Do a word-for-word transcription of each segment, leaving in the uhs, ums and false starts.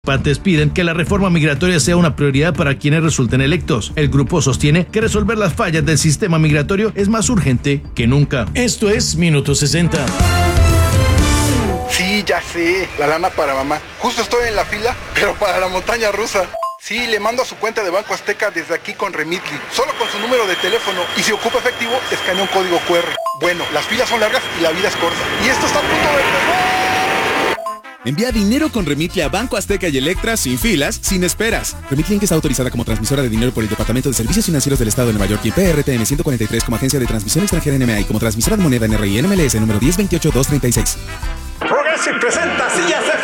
Pates piden que la reforma migratoria sea una prioridad para quienes resulten electos. El grupo sostiene que resolver las fallas del sistema migratorio es más urgente que nunca. Esto es Minuto sesenta. Sí, ya sé, la lana para mamá. Justo estoy en la fila, pero para la montaña rusa. Sí, le mando a su cuenta de Banco Azteca desde aquí con Remitly, solo con su número de teléfono, y si ocupa efectivo, escanea un código cu erre. Bueno, las filas son largas y la vida es corta. Y esto está a punto de empezar. Envía dinero con Remitly a Banco Azteca y Electra sin filas, sin esperas. Remitly está autorizada como transmisora de dinero por el Departamento de Servicios Financieros del Estado de Nueva York y P R T M ciento cuarenta y tres como agencia de transmisión extranjera N M A y como transmisora de moneda N R I N M L S número diez veintiocho dos treinta y seis. Progressive presenta Sillas F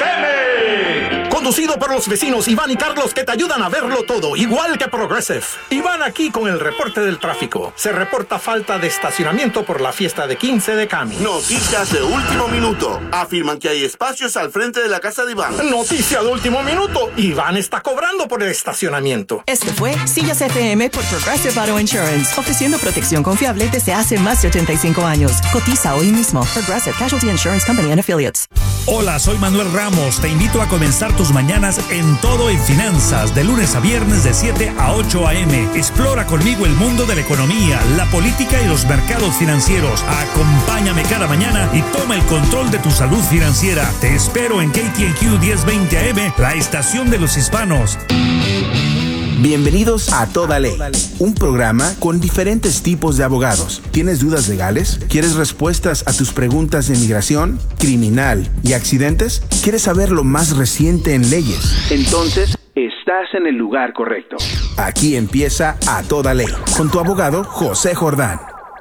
M. Conducido por los vecinos Iván y Carlos, que te ayudan a verlo todo, igual que Progressive. Iván aquí con el reporte del tráfico. Se reporta falta de estacionamiento por la fiesta de quince de Cami. Noticias de último minuto. Afirman que hay espacios al frente de la casa de Iván. Noticia de último minuto. Iván está cobrando por el estacionamiento. Este fue Sillas F M por Progressive Auto Insurance, ofreciendo protección confiable desde hace más de ochenta y cinco años. Cotiza hoy mismo. Progressive Casualty Insurance Company and Affiliates. Hola, soy Manuel Ramos. Te invito a comenzar tus mañanas en Todo en Finanzas, de lunes a viernes de siete a ocho a eme. Explora conmigo el mundo de la economía, la política y los mercados financieros. Acompáñame cada mañana y toma el control de tu salud financiera. Te espero en K T N Q diez veinte A M, la estación de los hispanos. Bienvenidos a Toda Ley, un programa con diferentes tipos de abogados. ¿Tienes dudas legales? ¿Quieres respuestas a tus preguntas de migración, criminal y accidentes? ¿Quieres saber lo más reciente en leyes? Entonces, estás en el lugar correcto. Aquí empieza A Toda Ley, con tu abogado José Jordán.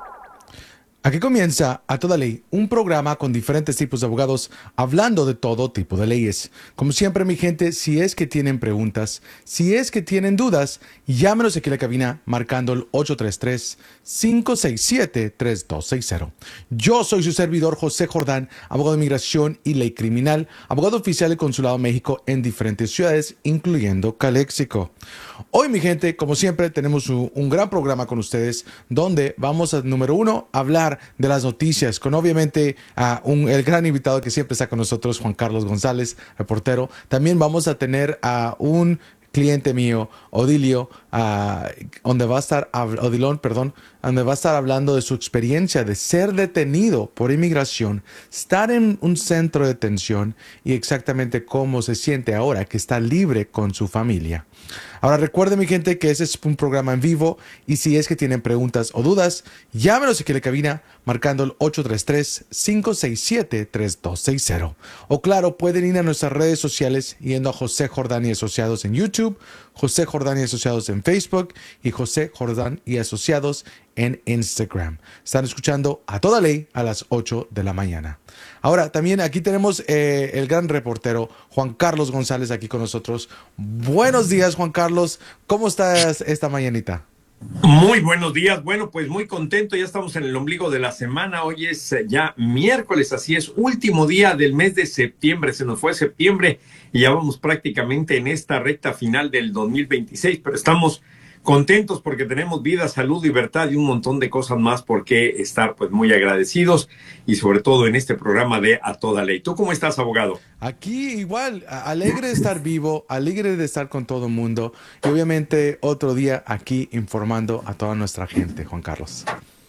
Aquí comienza A Toda Ley, un programa con diferentes tipos de abogados hablando de todo tipo de leyes. Como siempre, mi gente, si es que tienen preguntas, si es que tienen dudas, llámenos aquí a la cabina marcando el ocho tres tres, cinco seis siete, tres dos seis cero. Yo soy su servidor José Jordán, abogado de inmigración y ley criminal, abogado oficial del Consulado de México en diferentes ciudades, incluyendo Calexico. Hoy, mi gente, como siempre, tenemos un, un gran programa con ustedes donde vamos a, número uno, hablar de las noticias con obviamente uh, un, el gran invitado que siempre está con nosotros, Juan Carlos González, reportero. También vamos a tener a uh, un cliente mío, Odilio, uh, donde va a estar, Odilón, perdón, donde va a estar hablando de su experiencia de ser detenido por inmigración, estar en un centro de detención y exactamente cómo se siente ahora que está libre con su familia. Ahora recuerden, mi gente, que ese es un programa en vivo y si es que tienen preguntas o dudas, llámenos aquí a la cabina marcando el ocho tres tres, cinco seis siete, tres dos seis cero. O claro, pueden ir a nuestras redes sociales yendo a José Jordán y Asociados en YouTube, José Jordán y Asociados en Facebook y José Jordán y Asociados en Instagram. Están escuchando A Toda Ley a las ocho de la mañana. Ahora, también aquí tenemos eh, el gran reportero Juan Carlos González aquí con nosotros. Buenos días, Juan Carlos. ¿Cómo estás esta mañanita? Muy buenos días. Bueno, pues muy contento. Ya estamos en el ombligo de la semana. Hoy es ya miércoles, así es, último día del mes de septiembre. Se nos fue septiembre y ya vamos prácticamente en esta recta final del dos mil veintiséis, pero estamos contentos porque tenemos vida, salud, libertad y un montón de cosas más por qué estar pues muy agradecidos y sobre todo en este programa de A Toda Ley. ¿Tú cómo estás, abogado? Aquí igual, alegre de estar vivo, alegre de estar con todo el mundo y obviamente otro día aquí informando a toda nuestra gente, Juan Carlos.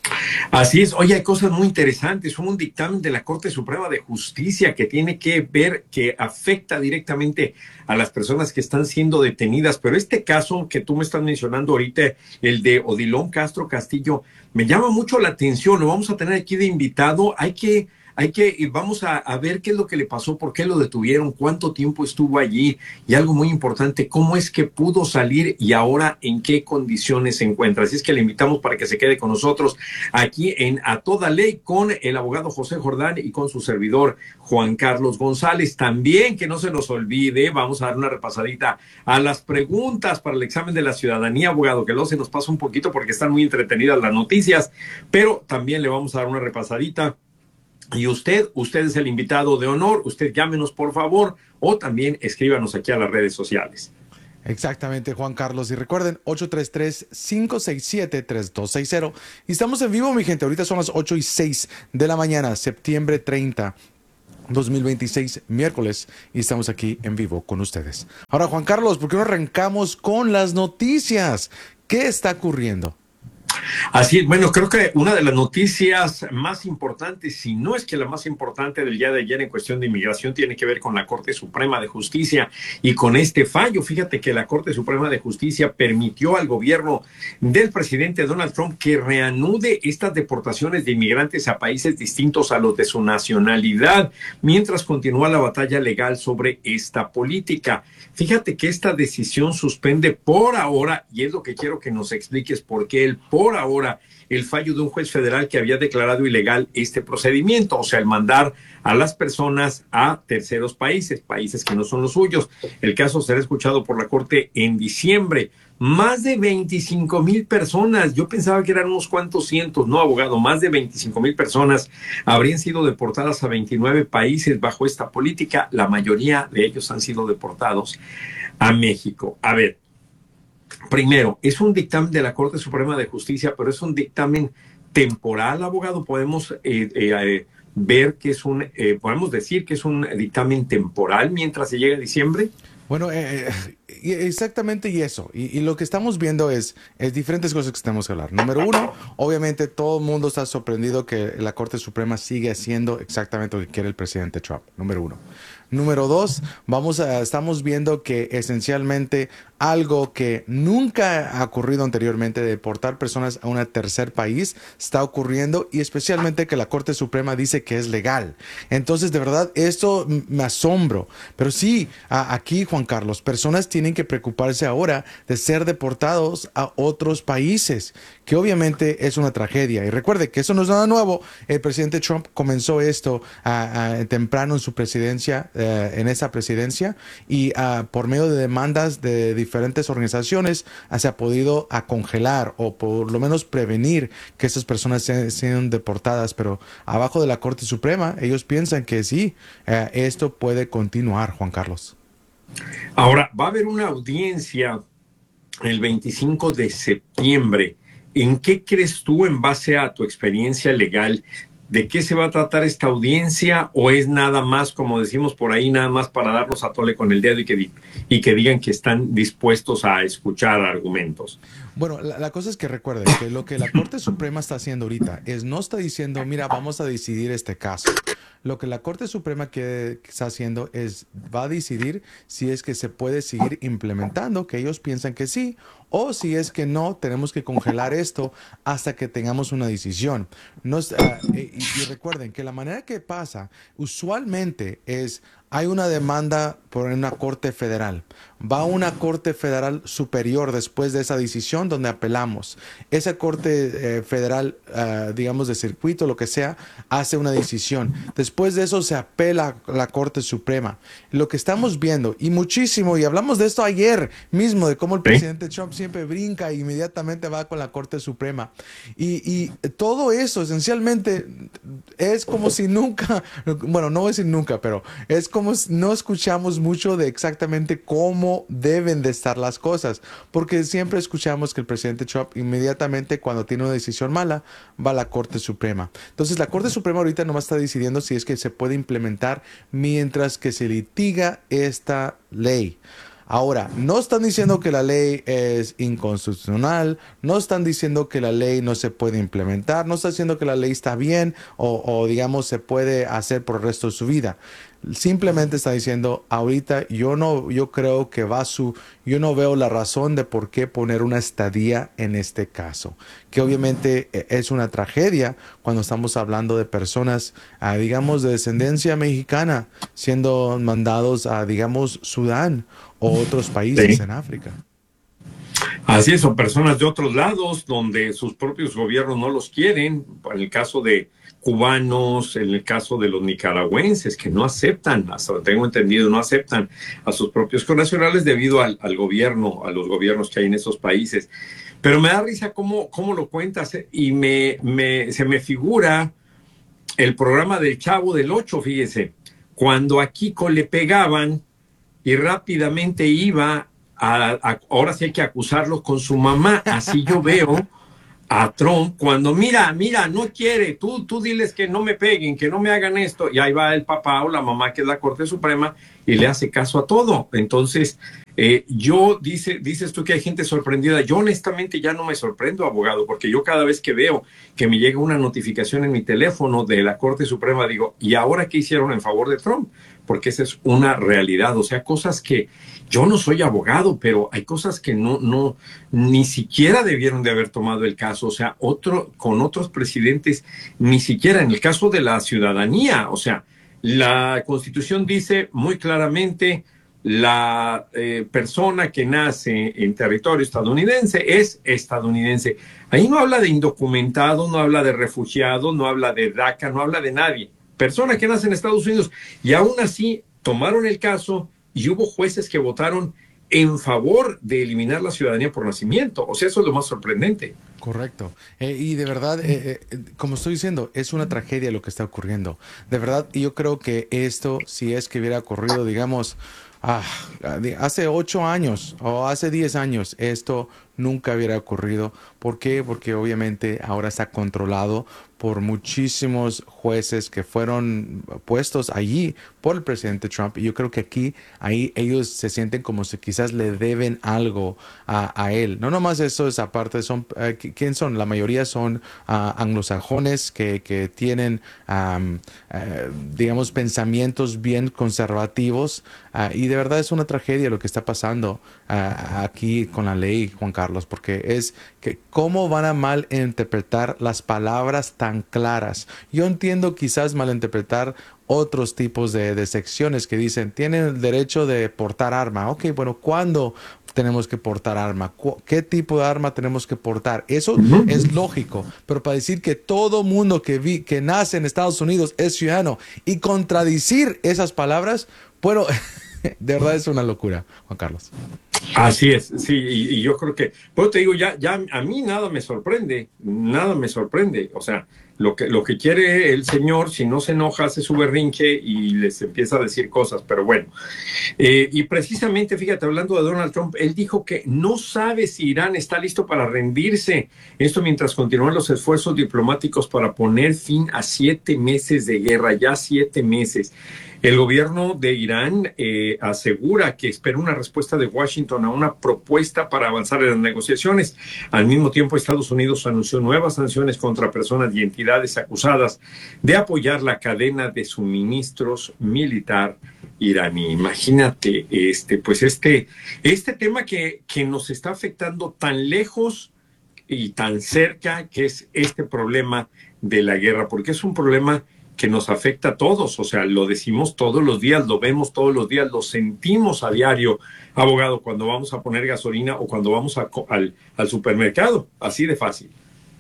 Así es. Oye, hay cosas muy interesantes. Hubo un dictamen de la Corte Suprema de Justicia que tiene que ver, que afecta directamente a las personas que están siendo detenidas. Pero este caso que tú me estás mencionando ahorita, el de Odilón Castro Castillo, me llama mucho la atención. Lo vamos a tener aquí de invitado. Hay que... Hay que, vamos a, a ver qué es lo que le pasó, por qué lo detuvieron, cuánto tiempo estuvo allí y algo muy importante, cómo es que pudo salir y ahora en qué condiciones se encuentra. Así es que le invitamos para que se quede con nosotros aquí en A Toda Ley con el abogado José Jordán y con su servidor Juan Carlos González. También que no se nos olvide, vamos a dar una repasadita a las preguntas para el examen de la ciudadanía, abogado, que luego se nos pasa un poquito porque están muy entretenidas las noticias, pero también le vamos a dar una repasadita. Y usted, usted es el invitado de honor, usted llámenos por favor o también escríbanos aquí a las redes sociales. Exactamente, Juan Carlos. Y recuerden, ocho tres tres, cinco seis siete, tres dos seis cero. Y estamos en vivo, mi gente. Ahorita son las ocho y seis de la mañana, septiembre treinta. dos mil veintiséis, miércoles, y estamos aquí en vivo con ustedes. Ahora, Juan Carlos, ¿por qué no arrancamos con las noticias? ¿Qué está ocurriendo? Así es, bueno, creo que una de las noticias más importantes, si no es que la más importante del día de ayer en cuestión de inmigración, tiene que ver con la Corte Suprema de Justicia y con este fallo. Fíjate que la Corte Suprema de Justicia permitió al gobierno del presidente Donald Trump que reanude estas deportaciones de inmigrantes a países distintos a los de su nacionalidad, mientras continúa la batalla legal sobre esta política. Fíjate que esta decisión suspende por ahora, y es lo que quiero que nos expliques por qué el por ahora el fallo de un juez federal que había declarado ilegal este procedimiento, o sea, el mandar a las personas a terceros países, países que no son los suyos. El caso será escuchado por la Corte en diciembre. Más de veinticinco mil personas, yo pensaba que eran unos cuantos cientos, no, abogado, más de veinticinco mil personas habrían sido deportadas a veintinueve países bajo esta política. La mayoría de ellos han sido deportados a México. A ver, primero, es un dictamen de la Corte Suprema de Justicia, pero es un dictamen temporal, abogado. Podemos eh, eh, ver que es un, eh, podemos decir que es un dictamen temporal mientras se llega a diciembre. Bueno, eh, exactamente y eso. Y, y lo que estamos viendo es, es diferentes cosas que tenemos que hablar. Número uno, obviamente todo el mundo está sorprendido que la Corte Suprema sigue haciendo exactamente lo que quiere el presidente Trump. Número uno. Número dos, vamos a, estamos viendo que esencialmente algo que nunca ha ocurrido anteriormente, de deportar personas a un tercer país, está ocurriendo, y especialmente que la Corte Suprema dice que es legal. Entonces, de verdad, esto me asombro. Pero sí, a, aquí, Juan Carlos, personas tienen que preocuparse ahora de ser deportados a otros países, que obviamente es una tragedia. Y recuerde que eso no es nada nuevo. El presidente Trump comenzó esto a, a, temprano en su presidencia, eh, en esa presidencia, y a, por medio de demandas de diferentes organizaciones se ha podido a congelar o por lo menos prevenir que esas personas sean, sean deportadas. Pero abajo de la Corte Suprema ellos piensan que sí, eh, esto puede continuar, Juan Carlos. Ahora, va a haber una audiencia el veinticinco de septiembre. ¿En qué crees tú, en base a tu experiencia legal, de qué se va a tratar esta audiencia? ¿O es nada más, como decimos por ahí, nada más para darnos a tole con el dedo y que, y que digan que están dispuestos a escuchar argumentos? Bueno, la, la cosa es que recuerden que lo que la Corte Suprema está haciendo ahorita es, no está diciendo, mira, vamos a decidir este caso. Lo que la Corte Suprema que está haciendo es, va a decidir si es que se puede seguir implementando, que ellos piensan que sí, o si es que no, tenemos que congelar esto hasta que tengamos una decisión. No, uh, y, y recuerden que la manera que pasa usualmente es, hay una demanda por una corte federal. Va a una corte federal superior después de esa decisión donde apelamos. Esa corte eh, federal, uh, digamos de circuito, lo que sea, hace una decisión. Después de eso se apela a la Corte Suprema. Lo que estamos viendo, y muchísimo, y hablamos de esto ayer mismo, de cómo el ¿Sí? presidente Trump siempre brinca e inmediatamente va con la Corte Suprema. Y, y todo eso esencialmente es como si nunca, bueno, no voy a decir nunca, pero es como si no escuchamos mucho de exactamente cómo deben de estar las cosas, porque siempre escuchamos que el presidente Trump inmediatamente cuando tiene una decisión mala va a la Corte Suprema. Entonces la Corte Suprema ahorita nomás está decidiendo si es que se puede implementar mientras que se litiga esta ley. Ahora, no están diciendo que la ley es inconstitucional, no están diciendo que la ley no se puede implementar, no están diciendo que la ley está bien o, o digamos se puede hacer por el resto de su vida. Simplemente está diciendo, ahorita yo no, yo creo que va su, yo no veo la razón de por qué poner una estadía en este caso, que obviamente es una tragedia cuando estamos hablando de personas, ah, digamos, de descendencia mexicana siendo mandados a, digamos, Sudán o otros países sí. en África. Así es, son personas de otros lados donde sus propios gobiernos no los quieren. En el caso de cubanos, en el caso de los nicaragüenses, que no aceptan, hasta lo tengo entendido, no aceptan a sus propios connacionales debido al, al gobierno, a los gobiernos que hay en esos países. Pero me da risa cómo, cómo lo cuentas, ¿eh? Y me, me, se me figura el programa del Chavo del Ocho, fíjese, cuando a Kiko le pegaban y rápidamente iba a, a ahora sí hay que acusarlo con su mamá. Así yo veo a Trump cuando, mira, mira, no quiere, tú, tú diles que no me peguen, que no me hagan esto, y ahí va el papá o la mamá que es la Corte Suprema y le hace caso a todo. Entonces, eh, yo, dice, dices tú que hay gente sorprendida, yo honestamente ya no me sorprendo, abogado, porque yo cada vez que veo que me llega una notificación en mi teléfono de la Corte Suprema, digo, ¿y ahora qué hicieron en favor de Trump? Porque esa es una realidad, o sea, cosas que yo no soy abogado, pero hay cosas que no, no, ni siquiera debieron de haber tomado el caso, o sea, otro, con otros presidentes, ni siquiera en el caso de la ciudadanía, o sea, la Constitución dice muy claramente, la eh, persona que nace en territorio estadounidense es estadounidense. Ahí no habla de indocumentado, no habla de refugiado, no habla de DACA, no habla de nadie. Persona que nace en Estados Unidos, y aún así tomaron el caso y hubo jueces que votaron en favor de eliminar la ciudadanía por nacimiento. O sea, eso es lo más sorprendente. Correcto. Eh, y de verdad, eh, eh, como estoy diciendo, es una tragedia lo que está ocurriendo. De verdad, yo creo que esto, si es que hubiera ocurrido, digamos, ah, hace ocho años o hace diez años, esto nunca hubiera ocurrido. ¿Por qué? Porque obviamente ahora está controlado por muchísimos jueces que fueron puestos allí por el presidente Trump. Y yo creo que aquí, ahí ellos se sienten como si quizás le deben algo a, a él. No nomás eso, es aparte, son, uh, ¿quién son? La mayoría son uh, anglosajones que, que tienen, um, uh, digamos, pensamientos bien conservativos. Uh, y de verdad es una tragedia lo que está pasando uh, aquí con la ley, Juan Carlos, porque es que cómo van a malinterpretar las palabras tan claras. Yo entiendo quizás malinterpretar otros tipos de, de secciones que dicen tienen el derecho de portar arma. Ok, bueno, ¿cuándo tenemos que portar arma? ¿Qué tipo de arma tenemos que portar? Eso uh-huh. es lógico, pero para decir que todo mundo que, vi, que nace en Estados Unidos es ciudadano y contradecir esas palabras, bueno, de verdad es una locura, Juan Carlos. Así es, sí, y, y yo creo que, pues te digo, ya, ya a mí nada me sorprende, nada me sorprende, o sea, lo que, lo que quiere el señor, si no se enoja, hace su berrinche y les empieza a decir cosas, pero bueno. Eh, y precisamente, fíjate, hablando de Donald Trump, él dijo que no sabe si Irán está listo para rendirse, esto mientras continúan los esfuerzos diplomáticos para poner fin a siete meses de guerra, ya siete meses. El gobierno de Irán eh, asegura que espera una respuesta de Washington a una propuesta para avanzar en las negociaciones. Al mismo tiempo, Estados Unidos anunció nuevas sanciones contra personas y entidades acusadas de apoyar la cadena de suministros militar iraní. Imagínate, este, pues este, este tema que, que nos está afectando tan lejos y tan cerca, que es este problema de la guerra, porque es un problema que nos afecta a todos, o sea, lo decimos todos los días, lo vemos todos los días, lo sentimos a diario, abogado, cuando vamos a poner gasolina o cuando vamos a, al, al supermercado, así de fácil.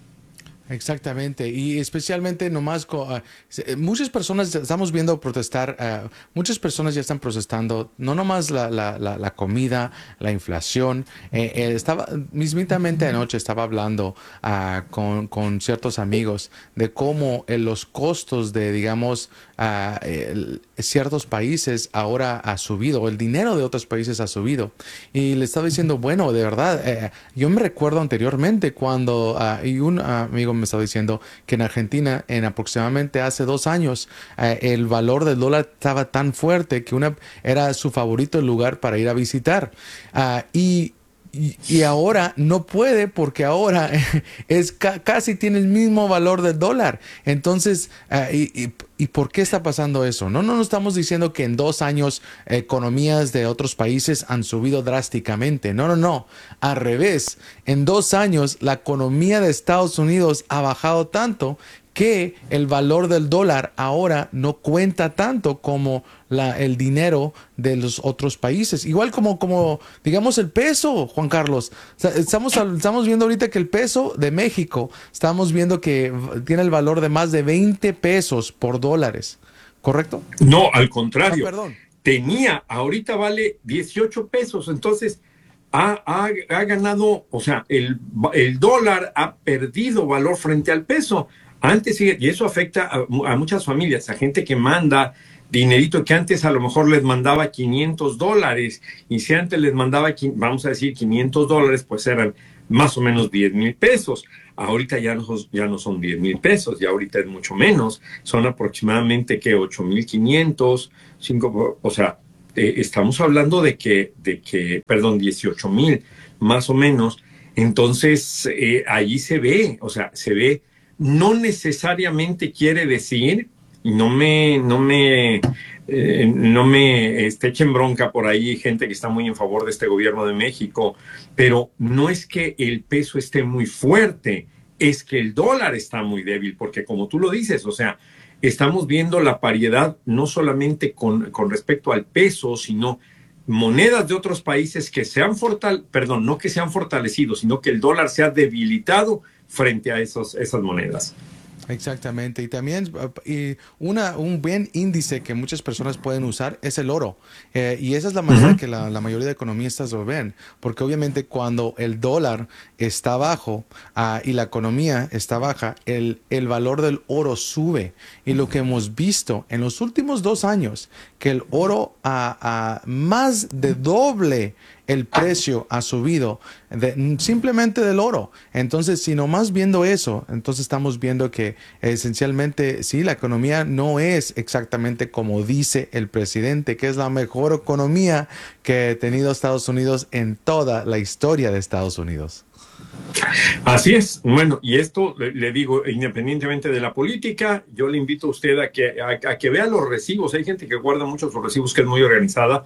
Exactamente, y especialmente nomás con, uh, muchas personas estamos viendo protestar, uh, muchas personas ya están protestando, no nomás la, la, la, la comida, la inflación. Eh, eh, estaba mismamente anoche estaba hablando uh, con, con ciertos amigos de cómo eh, los costos de, digamos, uh, el, ciertos países ahora ha subido, el dinero de otros países ha subido. Y le estaba diciendo, bueno, de verdad, eh, yo me recuerdo anteriormente cuando, uh, y un uh, amigo me estaba diciendo que en Argentina, en aproximadamente hace dos años, eh, el valor del dólar estaba tan fuerte que una, era su favorito el lugar para ir a visitar. Uh, y Y, y ahora no puede porque ahora es ca casi tiene el mismo valor del dólar. Entonces, uh, y, y, ¿y por qué está pasando eso? No, no, no estamos diciendo que en dos años economías de otros países han subido drásticamente. No, no, no. Al revés. En dos años la economía de Estados Unidos ha bajado tanto que el valor del dólar ahora no cuenta tanto como la, el dinero de los otros países. Igual como, como digamos, el peso, Juan Carlos. O sea, estamos, estamos viendo ahorita que el peso de México, estamos viendo que tiene el valor de más de veinte pesos por dólares. ¿Correcto? No, al contrario. Ah, perdón. Tenía, ahorita vale dieciocho pesos. Entonces, ha, ha, ha ganado, o sea, el, el dólar ha perdido valor frente al peso. Antes, y eso afecta a, a muchas familias, a gente que manda dinerito que antes a lo mejor les mandaba quinientos dólares, y si antes les mandaba, vamos a decir, quinientos dólares, pues eran más o menos diez mil pesos. Ahorita ya no, ya no son diez mil pesos, ya ahorita es mucho menos, son aproximadamente que ocho mil quinientos, cinco, o sea, eh, estamos hablando de que, de que, perdón, dieciocho mil más o menos. Entonces, eh, allí se ve, o sea, se ve, no necesariamente quiere decir, y no me, no me, eh, no me este, echen bronca por ahí, gente que está muy en favor de este gobierno de México, pero no es que el peso esté muy fuerte, es que el dólar está muy débil, porque como tú lo dices, o sea, estamos viendo la paridad no solamente con, con respecto al peso, sino monedas de otros países que se han fortalecido, perdón, no que se han fortalecido, sino que el dólar se ha debilitado frente a esos, esas monedas. Exactamente, y también y una, un buen índice que muchas personas pueden usar es el oro, eh, y esa es la manera uh-huh. que la, la mayoría de economistas lo ven, porque obviamente cuando el dólar está bajo uh, y la economía está baja, el, el valor del oro sube, y lo que hemos visto en los últimos dos años, que el oro a, a más de doble el precio ha subido de, simplemente del oro. Entonces, si nomás viendo eso, entonces estamos viendo que esencialmente, sí, la economía no es exactamente como dice el presidente, que es la mejor economía que ha tenido Estados Unidos en toda la historia de Estados Unidos. Así es. Bueno, y esto le, le digo, independientemente de la política, yo le invito a usted a que, a, a que vea los recibos. Hay gente que guarda muchos recibos, que es muy organizada,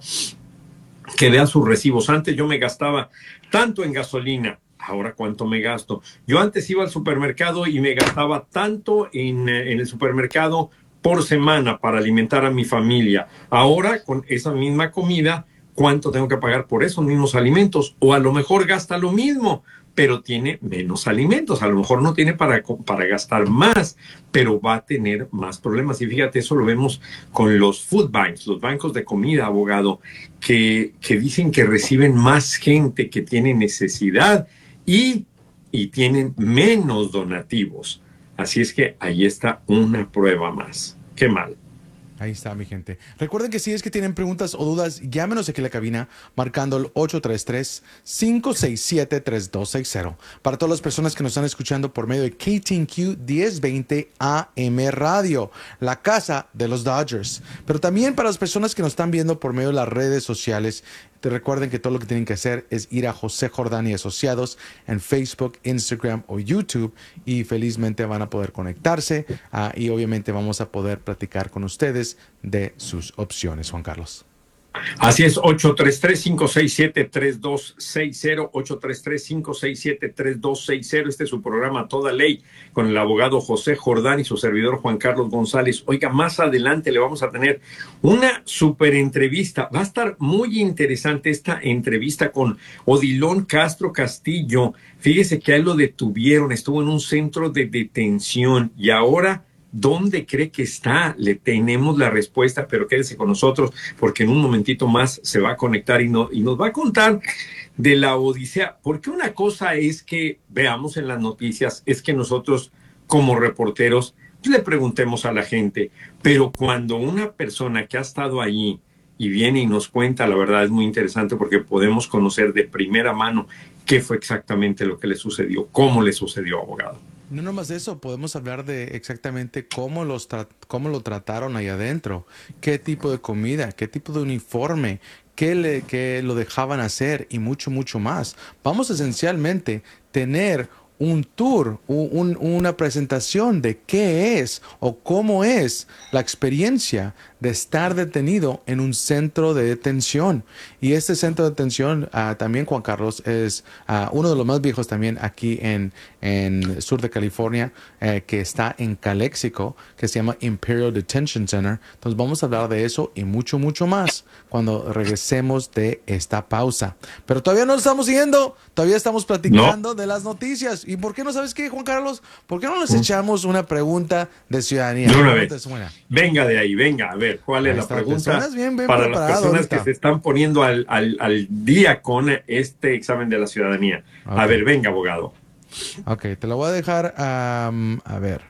que vean sus recibos. Antes yo me gastaba tanto en gasolina, ahora cuánto me gasto. Yo antes iba al supermercado y me gastaba tanto en, en el supermercado por semana para alimentar a mi familia. Ahora con esa misma comida, ¿cuánto tengo que pagar por esos mismos alimentos? O a lo mejor gasta lo mismo, pero tiene menos alimentos. A lo mejor no tiene para, para gastar más, pero va a tener más problemas. Y fíjate, eso lo vemos con los food banks, los bancos de comida, abogado, que, que dicen que reciben más gente que tiene necesidad y, y tienen menos donativos. Así es que ahí está una prueba más. Qué mal. Ahí está, mi gente. Recuerden que si es que tienen preguntas o dudas, llámenos aquí a la cabina marcando el ocho tres tres, cinco seis siete, tres dos seis cero. Para todas las personas que nos están escuchando por medio de K T N Q diez veinte A M Radio, la casa de los Dodgers. Pero también para las personas que nos están viendo por medio de las redes sociales, te recuerden que todo lo que tienen que hacer es ir a José Jordán y Asociados en Facebook, Instagram o YouTube, y felizmente van a poder conectarse uh, y obviamente vamos a poder platicar con ustedes de sus opciones, Juan Carlos. Así es, ocho tres tres, cinco seis siete, tres dos seis cero, ocho tres tres, cinco seis siete, tres dos seis cero. Este es su programa Toda Ley con el abogado José Jordán y su servidor Juan Carlos González. Oiga, más adelante le vamos a tener una super entrevista. Va a estar muy interesante esta entrevista con Odilon Castro Castillo. Fíjese que a él lo detuvieron, estuvo en un centro de detención y ahora... ¿dónde cree que está? Le tenemos la respuesta, pero quédese con nosotros porque en un momentito más se va a conectar y, no, y nos va a contar de la odisea. Porque una cosa es que veamos en las noticias, es que nosotros como reporteros pues, le preguntemos a la gente, pero cuando una persona que ha estado allí y viene y nos cuenta, la verdad es muy interesante porque podemos conocer de primera mano qué fue exactamente lo que le sucedió, cómo le sucedió, abogado. No nomás eso, podemos hablar de exactamente cómo, los tra- cómo lo trataron ahí adentro, qué tipo de comida, qué tipo de uniforme, qué, le, qué lo dejaban hacer y mucho, mucho más. Vamos esencialmente a tener un tour, un, una presentación de qué es o cómo es la experiencia de estar detenido en un centro de detención. Y este centro de detención uh, también, Juan Carlos, es uh, uno de los más viejos también aquí en, en el sur de California, eh, que está en Calexico, que se llama Imperial Detention Center. Entonces vamos a hablar de eso y mucho, mucho más cuando regresemos de esta pausa. Pero todavía no estamos siguiendo, todavía estamos platicando no. de las noticias. ¿Y por qué no sabes qué, Juan Carlos? ¿Por qué no nos echamos una pregunta de ciudadanía? De una vez. Venga de ahí, venga, a ver. ¿Cuál es la pregunta bien, bien para las personas ahorita. que se están poniendo al, al, al día con este examen de la ciudadanía? Okay. A ver, venga, abogado. Ok, te lo voy a dejar, um, a ver.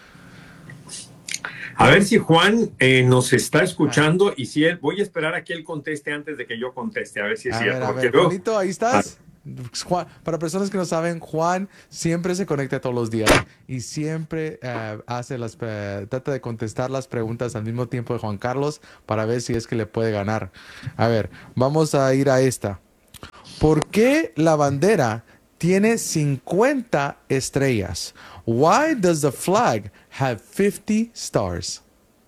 A ver si Juan eh, nos está escuchando ah. y si él, voy a esperar a que él conteste antes de que yo conteste, a ver si es a cierto. Ver, a ver, Juanito, ahí estás. Juan, para personas que no saben, Juan siempre se conecta todos los días y siempre uh, hace las, uh, trata de contestar las preguntas al mismo tiempo de Juan Carlos para ver si es que le puede ganar. A ver, vamos a ir a esta. ¿Por qué la bandera tiene cincuenta estrellas? Why does the flag have fifty stars?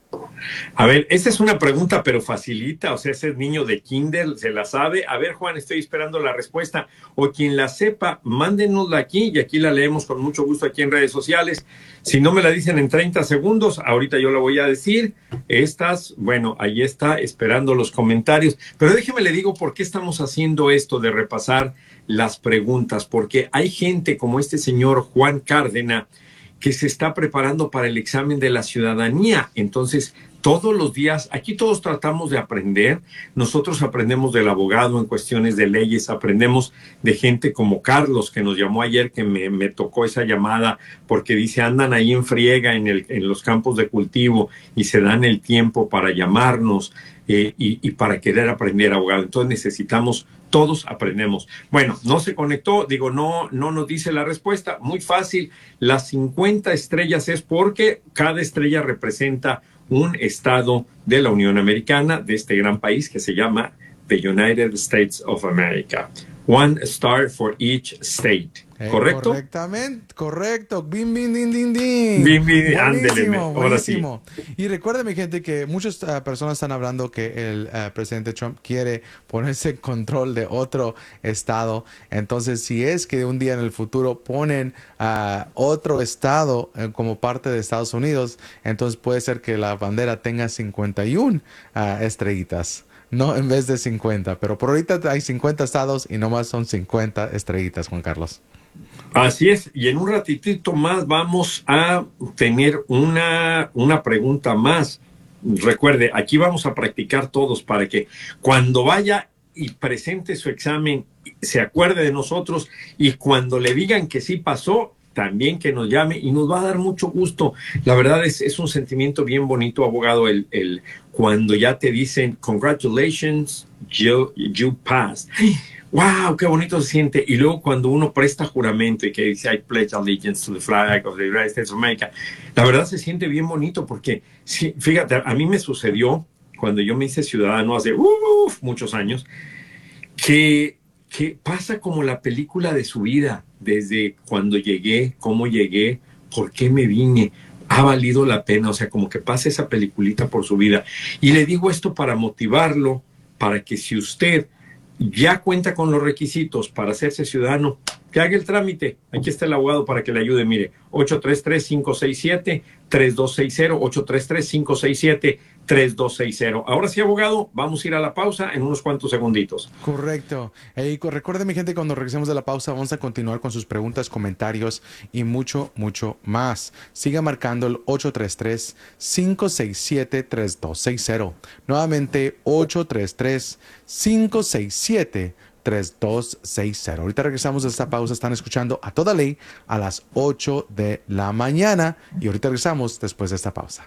A ver, esta es una pregunta, pero facilita, o sea, ese niño de kinder se la sabe. A ver, Juan, estoy esperando la respuesta. O quien la sepa, mándenosla aquí y aquí la leemos con mucho gusto aquí en redes sociales. Si no me la dicen en treinta segundos, ahorita yo la voy a decir. Estas, bueno, ahí está, esperando los comentarios. Pero déjeme le digo por qué estamos haciendo esto de repasar las preguntas. Porque hay gente como este señor Juan Cárdena, que se está preparando para el examen de la ciudadanía. Entonces, todos los días, aquí todos tratamos de aprender. Nosotros aprendemos del abogado en cuestiones de leyes, aprendemos de gente como Carlos, que nos llamó ayer, que me, me tocó esa llamada, porque dice, andan ahí en friega en, el, en los campos de cultivo y se dan el tiempo para llamarnos eh, y, y para querer aprender abogado. Entonces necesitamos, todos aprendemos. Bueno, no se conectó, digo, no, no nos dice la respuesta. Muy fácil, las cincuenta estrellas es porque cada estrella representa un estado de la Unión Americana, de este gran país que se llama the United States of America. One star for each state. Eh, ¿Correcto? Correctamente, correcto. Bim, bim, din, din, din. Bim, bim, ándele, ahora buenísimo. sí. Y recuerden, mi gente, que muchas uh, personas están hablando que el uh, presidente Trump quiere ponerse en control de otro estado. Entonces, si es que un día en el futuro ponen uh, otro estado uh, como parte de Estados Unidos, entonces puede ser que la bandera tenga cincuenta y una uh, estrellitas. No, en vez de cincuenta. Pero por ahorita hay cincuenta estados y nomás son cincuenta estrellitas, Juan Carlos. Así es. Y en un ratitito más vamos a tener una, una pregunta más. Recuerde, aquí vamos a practicar todos para que cuando vaya y presente su examen se acuerde de nosotros y cuando le digan que sí pasó, también que nos llame y nos va a dar mucho gusto. La verdad es, es un sentimiento bien bonito, abogado, el, el cuando ya te dicen congratulations, you, you passed. ¡Wow! ¡Qué bonito se siente! Y luego cuando uno presta juramento y que dice I pledge allegiance to the flag of the United States of America, la verdad se siente bien bonito porque, sí, fíjate, a mí me sucedió cuando yo me hice ciudadano hace uf, muchos años, que, que pasa como la película de su vida. Desde cuando llegué, cómo llegué, por qué me vine, ha valido la pena, o sea, como que pasa esa peliculita por su vida. Y le digo esto para motivarlo, para que si usted ya cuenta con los requisitos para hacerse ciudadano, que haga el trámite. Aquí está el abogado para que le ayude. Mire, ocho tres tres, cinco seis siete, tres dos seis cero, ocho tres tres, cinco seis siete, tres dos seis cero. Ahora sí, abogado, vamos a ir a la pausa en unos cuantos segunditos. Correcto. Hey, recuerden, mi gente, cuando regresemos de la pausa vamos a continuar con sus preguntas, comentarios y mucho, mucho más. Siga marcando el ocho tres tres, cinco seis siete, tres dos seis cero. Nuevamente, ocho tres tres, cinco seis siete, tres dos seis cero. Ahorita regresamos de esta pausa. Están escuchando A Toda Ley a las ocho de la mañana y ahorita regresamos después de esta pausa.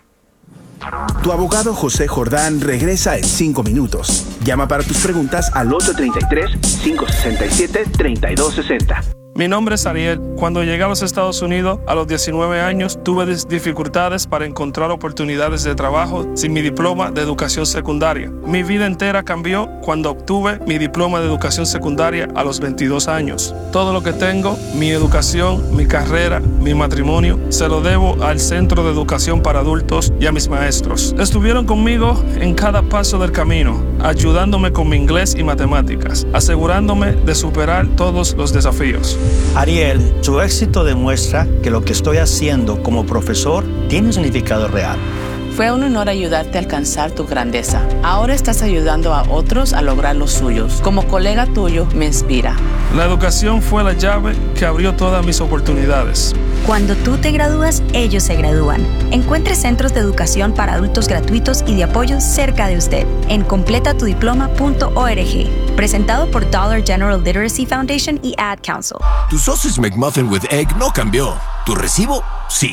Tu abogado José Jordán regresa en cinco minutos. Llama para tus preguntas al ocho tres tres, cinco seis siete, tres dos seis cero. Mi nombre es Ariel. Cuando llegué a los Estados Unidos a los diecinueve años, tuve dificultades para encontrar oportunidades de trabajo sin mi diploma de educación secundaria. Mi vida entera cambió cuando obtuve mi diploma de educación secundaria a los veintidós años. Todo lo que tengo, mi educación, mi carrera, mi matrimonio, se lo debo al Centro de Educación para Adultos y a mis maestros. Estuvieron conmigo en cada paso del camino, ayudándome con mi inglés y matemáticas, asegurándome de superar todos los desafíos. Ariel, tu éxito demuestra que lo que estoy haciendo como profesor tiene un significado real. Fue un honor ayudarte a alcanzar tu grandeza. Ahora estás ayudando a otros a lograr los suyos. Como colega tuyo, me inspira. La educación fue la llave que abrió todas mis oportunidades. Cuando tú te gradúas, ellos se gradúan. Encuentre centros de educación para adultos gratuitos y de apoyo cerca de usted en completa tu diploma punto org. Presentado por Dollar General Literacy Foundation y Ad Council. Tu Sausage McMuffin with Egg no cambió. ¿Tu recibo? Sí.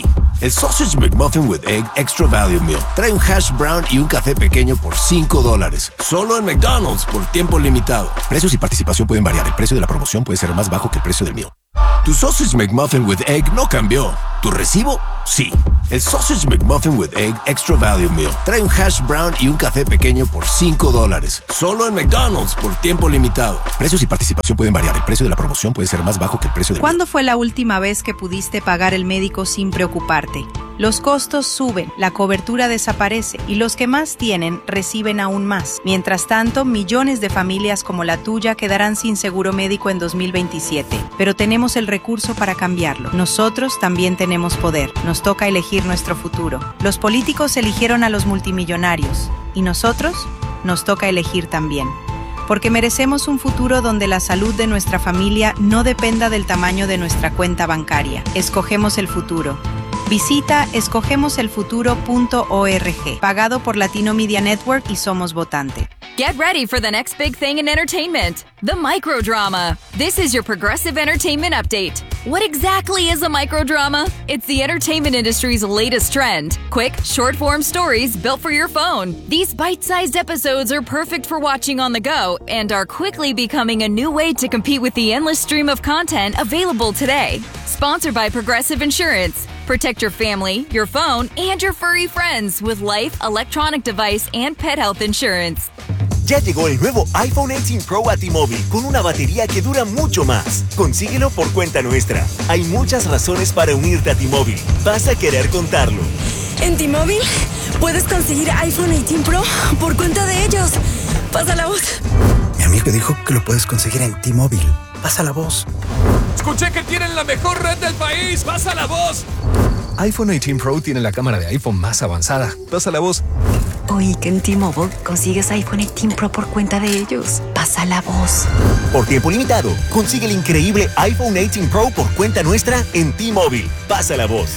El Sausage McMuffin with Egg Extra Value Meal trae un hash brown y un café pequeño por cinco dólares. Solo en McDonald's por tiempo limitado. Precios y participación pueden variar. El precio de la promoción puede ser más bajo que el precio del meal. Tu Sausage McMuffin with Egg no cambió. ¿Tu recibo? Sí. El Sausage McMuffin with Egg Extra Value Meal trae un hash brown y un café pequeño por cinco dólares. Solo en McDonald's por tiempo limitado. Precios y participación pueden variar. El precio de la promoción puede ser más bajo que el precio del meal. ¿Cuándo fue la última vez que pudiste pagar el médico sin preocuparte? Los costos suben, la cobertura desaparece y los que más tienen reciben aún más. Mientras tanto, millones de familias como la tuya quedarán sin seguro médico en dos mil veintisiete. Pero tenemos el recurso para cambiarlo. Nosotros también tenemos poder. Nos toca elegir nuestro futuro. Los políticos eligieron a los multimillonarios. ¿Y nosotros? Nos toca elegir también. Porque merecemos un futuro donde la salud de nuestra familia no dependa del tamaño de nuestra cuenta bancaria. Escogemos el futuro. Visita escogemos el futuro punto org, pagado por Latino Media Network y Somos Votante. Get ready for the next big thing in entertainment, the microdrama. This is your Progressive Entertainment Update. What exactly is a microdrama? It's the entertainment industry's latest trend. Quick, short-form stories built for your phone. These bite-sized episodes are perfect for watching on the go and are quickly becoming a new way to compete with the endless stream of content available today. Sponsored by Progressive Insurance. Protect your family, your phone, and your furry friends with life, electronic device, and pet health insurance. Ya llegó el nuevo iPhone dieciocho Pro a T-Mobile con una batería que dura mucho más. Consíguelo por cuenta nuestra. Hay muchas razones para unirte a T-Mobile. Vas a querer contarlo. En T-Mobile puedes conseguir iPhone dieciocho Pro por cuenta de ellos. Pasa la voz. Mi amigo dijo que lo puedes conseguir en T-Mobile. Pasa la voz. Escuché que tienen la mejor red del país. ¡Pasa la voz! iPhone dieciocho Pro tiene la cámara de iPhone más avanzada. Pasa la voz. Oí que en T-Mobile consigues iPhone dieciocho Pro por cuenta de ellos. Pasa la voz. Por tiempo limitado, consigue el increíble iPhone dieciocho Pro por cuenta nuestra en T-Mobile. Pasa la voz.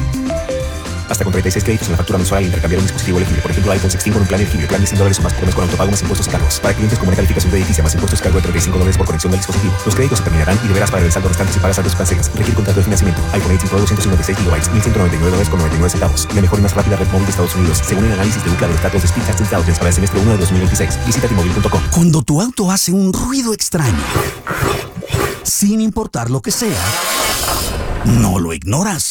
Hasta con treinta y seis créditos en la factura mensual al intercambiar un dispositivo elegible. Por ejemplo, iPhone dieciséis con un plan elegible. Plan de cien dólares o más por mes con autopago más impuestos y cargos. Para clientes con buena calificación crediticia más impuestos cargo de treinta y cinco dólares por conexión del dispositivo. Los créditos se terminarán y deberás pagar el saldo restante si pagas saldos cancelas. Requiere contrato de financiamiento. iPhone dieciocho Pro doscientos cincuenta y seis gigabytes, mil ciento noventa y nueve dólares con noventa y nueve centavos. La mejor y más rápida red móvil de Estados Unidos, según el análisis de Ookla de los datos de Speedtest Intelligence para el semestre uno de dos mil veintiséis. Visita T Mobile punto com. Cuando tu auto hace un ruido extraño, sin importar lo que sea, no lo ignoras.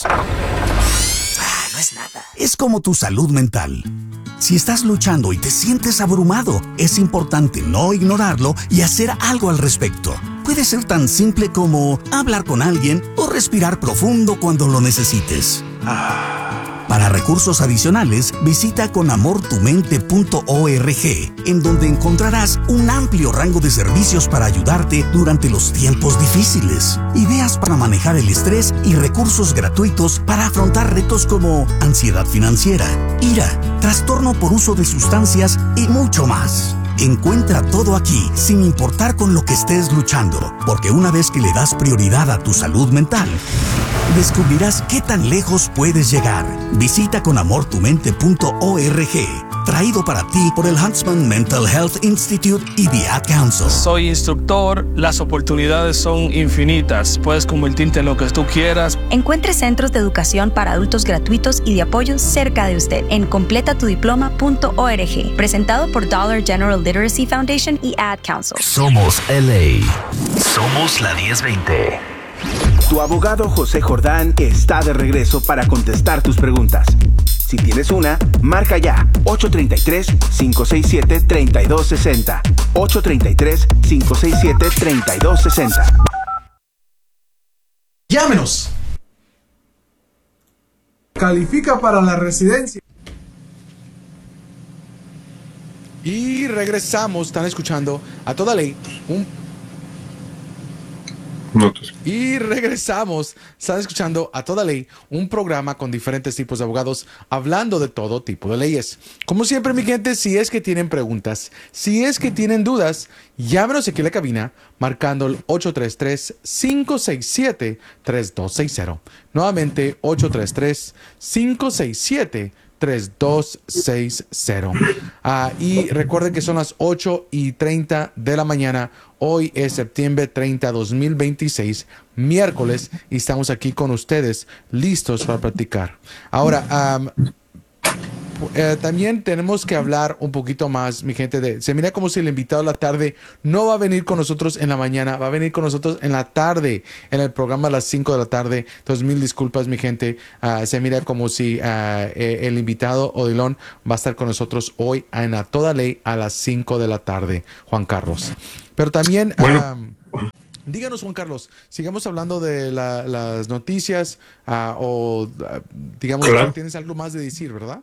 No es nada. Es como tu salud mental. Si estás luchando y te sientes abrumado, es importante no ignorarlo y hacer algo al respecto. Puede ser tan simple como hablar con alguien o respirar profundo cuando lo necesites. Para recursos adicionales, visita con amor tu mente punto org, en donde encontrarás un amplio rango de servicios para ayudarte durante los tiempos difíciles, ideas para manejar el estrés y recursos gratuitos para afrontar retos como ansiedad financiera, ira, trastorno por uso de sustancias y mucho más. Encuentra todo aquí, sin importar con lo que estés luchando, porque una vez que le das prioridad a tu salud mental, descubrirás qué tan lejos puedes llegar. Visita con amor tu mente punto org, traído para ti por el Huntsman Mental Health Institute y The Ad Council. Soy instructor, las oportunidades son infinitas. Puedes convertirte en lo que tú quieras. Encuentre centros de educación para adultos gratuitos y de apoyo cerca de usted en completa tu diploma punto org, presentado por Dollar General Literacy Foundation y Ad Council. Somos L A. Somos la diez veinte. Tu abogado José Jordán está de regreso para contestar tus preguntas. Si tienes una, marca ya ocho tres tres, cinco seis siete, tres dos seis cero. ocho tres tres, cinco seis siete, tres dos seis cero. Llámenos. Califica para la residencia. Y regresamos, están escuchando A Toda Ley, un Y regresamos. Están escuchando A Toda Ley, un programa con diferentes tipos de abogados hablando de todo tipo de leyes. Como siempre, mi gente, si es que tienen preguntas, si es que tienen dudas, llámenos aquí a la cabina marcando el ocho tres tres, cinco seis siete, tres dos seis cero. Nuevamente, ocho tres tres, cinco seis siete, tres dos seis cero. tres dos seis cero. Uh, y recuerden que son las ocho y treinta de la mañana. Hoy es septiembre treinta, dos mil veintiséis, miércoles, y estamos aquí con ustedes listos para platicar. Ahora, um, Eh, también tenemos que hablar un poquito más, mi gente, de, se mira como si el invitado de la tarde no va a venir con nosotros en la mañana, va a venir con nosotros en la tarde, en el programa a las cinco de la tarde. Entonces, mil disculpas, mi gente. Uh, se mira como si uh, eh, el invitado Odilon va a estar con nosotros hoy en A Toda Ley a las cinco de la tarde, Juan Carlos. Pero también... Bueno. Um, díganos, Juan Carlos, sigamos hablando de la, las noticias uh, o, uh, digamos, claro. tienes algo más de decir, ¿verdad?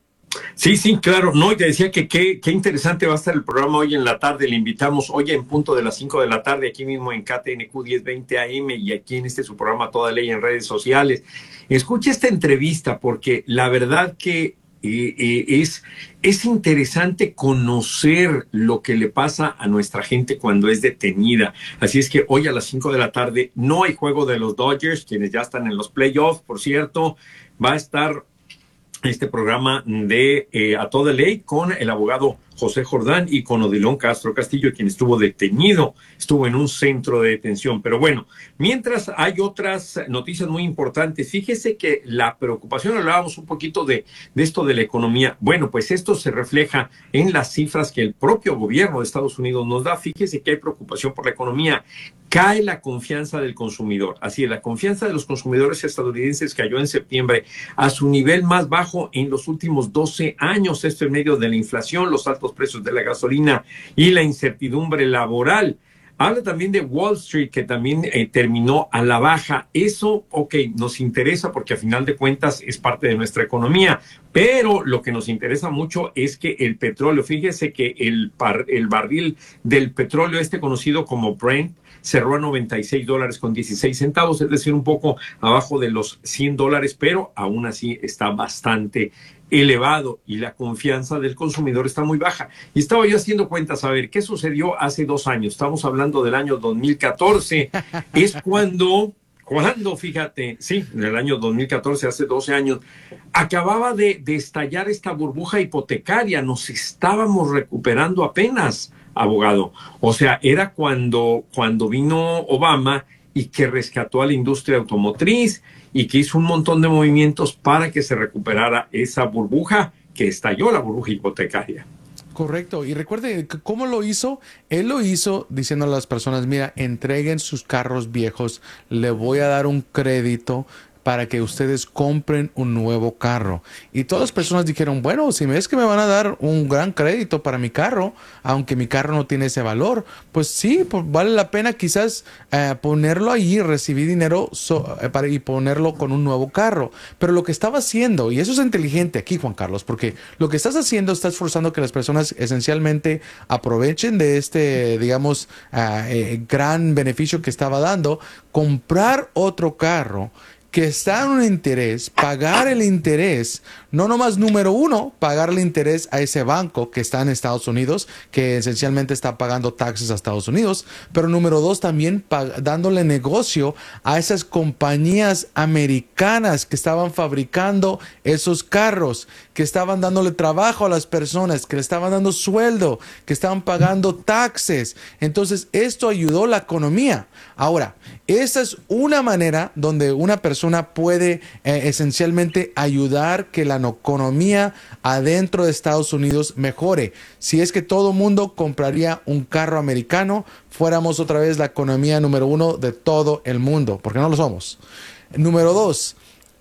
Sí, sí, claro. No, y te decía que qué interesante va a estar el programa hoy en la tarde. Le invitamos hoy en punto de las cinco de la tarde, aquí mismo en K T N Q diez veinte A M y aquí en este su programa Toda Ley en redes sociales. Escuche esta entrevista porque la verdad que eh, eh, es, es interesante conocer lo que le pasa a nuestra gente cuando es detenida. Así es que hoy a las cinco de la tarde no hay juego de los Dodgers, quienes ya están en los playoffs, por cierto. Va a estar este programa de eh, A Toda Ley con el abogado José Jordán y con Odilon Castro Castillo, quien estuvo detenido, estuvo en un centro de detención. Pero bueno, mientras hay otras noticias muy importantes, fíjese que la preocupación, hablábamos un poquito de, de esto de la economía. Bueno, pues esto se refleja en las cifras que el propio gobierno de Estados Unidos nos da. Fíjese que hay preocupación por la economía. Cae la confianza del consumidor. Así es, la confianza de los consumidores estadounidenses cayó en septiembre a su nivel más bajo en los últimos doce años. Esto en medio de la inflación, los altos precios de la gasolina y la incertidumbre laboral. Habla también de Wall Street, que también eh, terminó a la baja. Eso, ok, nos interesa porque a final de cuentas es parte de nuestra economía, pero lo que nos interesa mucho es que el petróleo, fíjese que el, par, el barril del petróleo, este conocido como Brent, cerró a noventa y seis dólares con dieciséis centavos, es decir, un poco abajo de los cien dólares, pero aún así está bastante elevado y la confianza del consumidor está muy baja. Y estaba yo haciendo cuentas a ver qué sucedió hace dos años. Estamos hablando del año dos mil catorce. Es cuando, cuando, fíjate, sí, en el año dos mil catorce, hace doce años, acababa de, de estallar esta burbuja hipotecaria. Nos estábamos recuperando apenas, abogado. O sea, era cuando, cuando vino Obama y que rescató a la industria automotriz y que hizo un montón de movimientos para que se recuperara esa burbuja que estalló, la burbuja hipotecaria. Correcto. Y recuerde, ¿cómo lo hizo? Él lo hizo diciendo a las personas, mira, entreguen sus carros viejos, le voy a dar un crédito para que ustedes compren un nuevo carro. Y todas las personas dijeron, bueno, si ves que me van a dar un gran crédito para mi carro, aunque mi carro no tiene ese valor, pues sí, pues vale la pena quizás eh, ponerlo ahí, recibir dinero so, eh, para, y ponerlo con un nuevo carro. Pero lo que estaba haciendo, y eso es inteligente aquí, Juan Carlos, porque lo que estás haciendo, estás forzando que las personas esencialmente aprovechen de este, digamos, eh, eh, gran beneficio que estaba dando, comprar otro carro que está en un interés, pagar el interés, no nomás número uno, pagar el interés a ese banco que está en Estados Unidos, que esencialmente está pagando taxes a Estados Unidos, pero número dos también dándole negocio a esas compañías americanas que estaban fabricando esos carros, que estaban dándole trabajo a las personas, que le estaban dando sueldo, que estaban pagando taxes. Entonces, esto ayudó la economía. Ahora, esa es una manera donde una persona puede eh, esencialmente ayudar que la economía adentro de Estados Unidos mejore. Si es que todo mundo compraría un carro americano, fuéramos otra vez la economía número uno de todo el mundo, porque no lo somos. Número dos,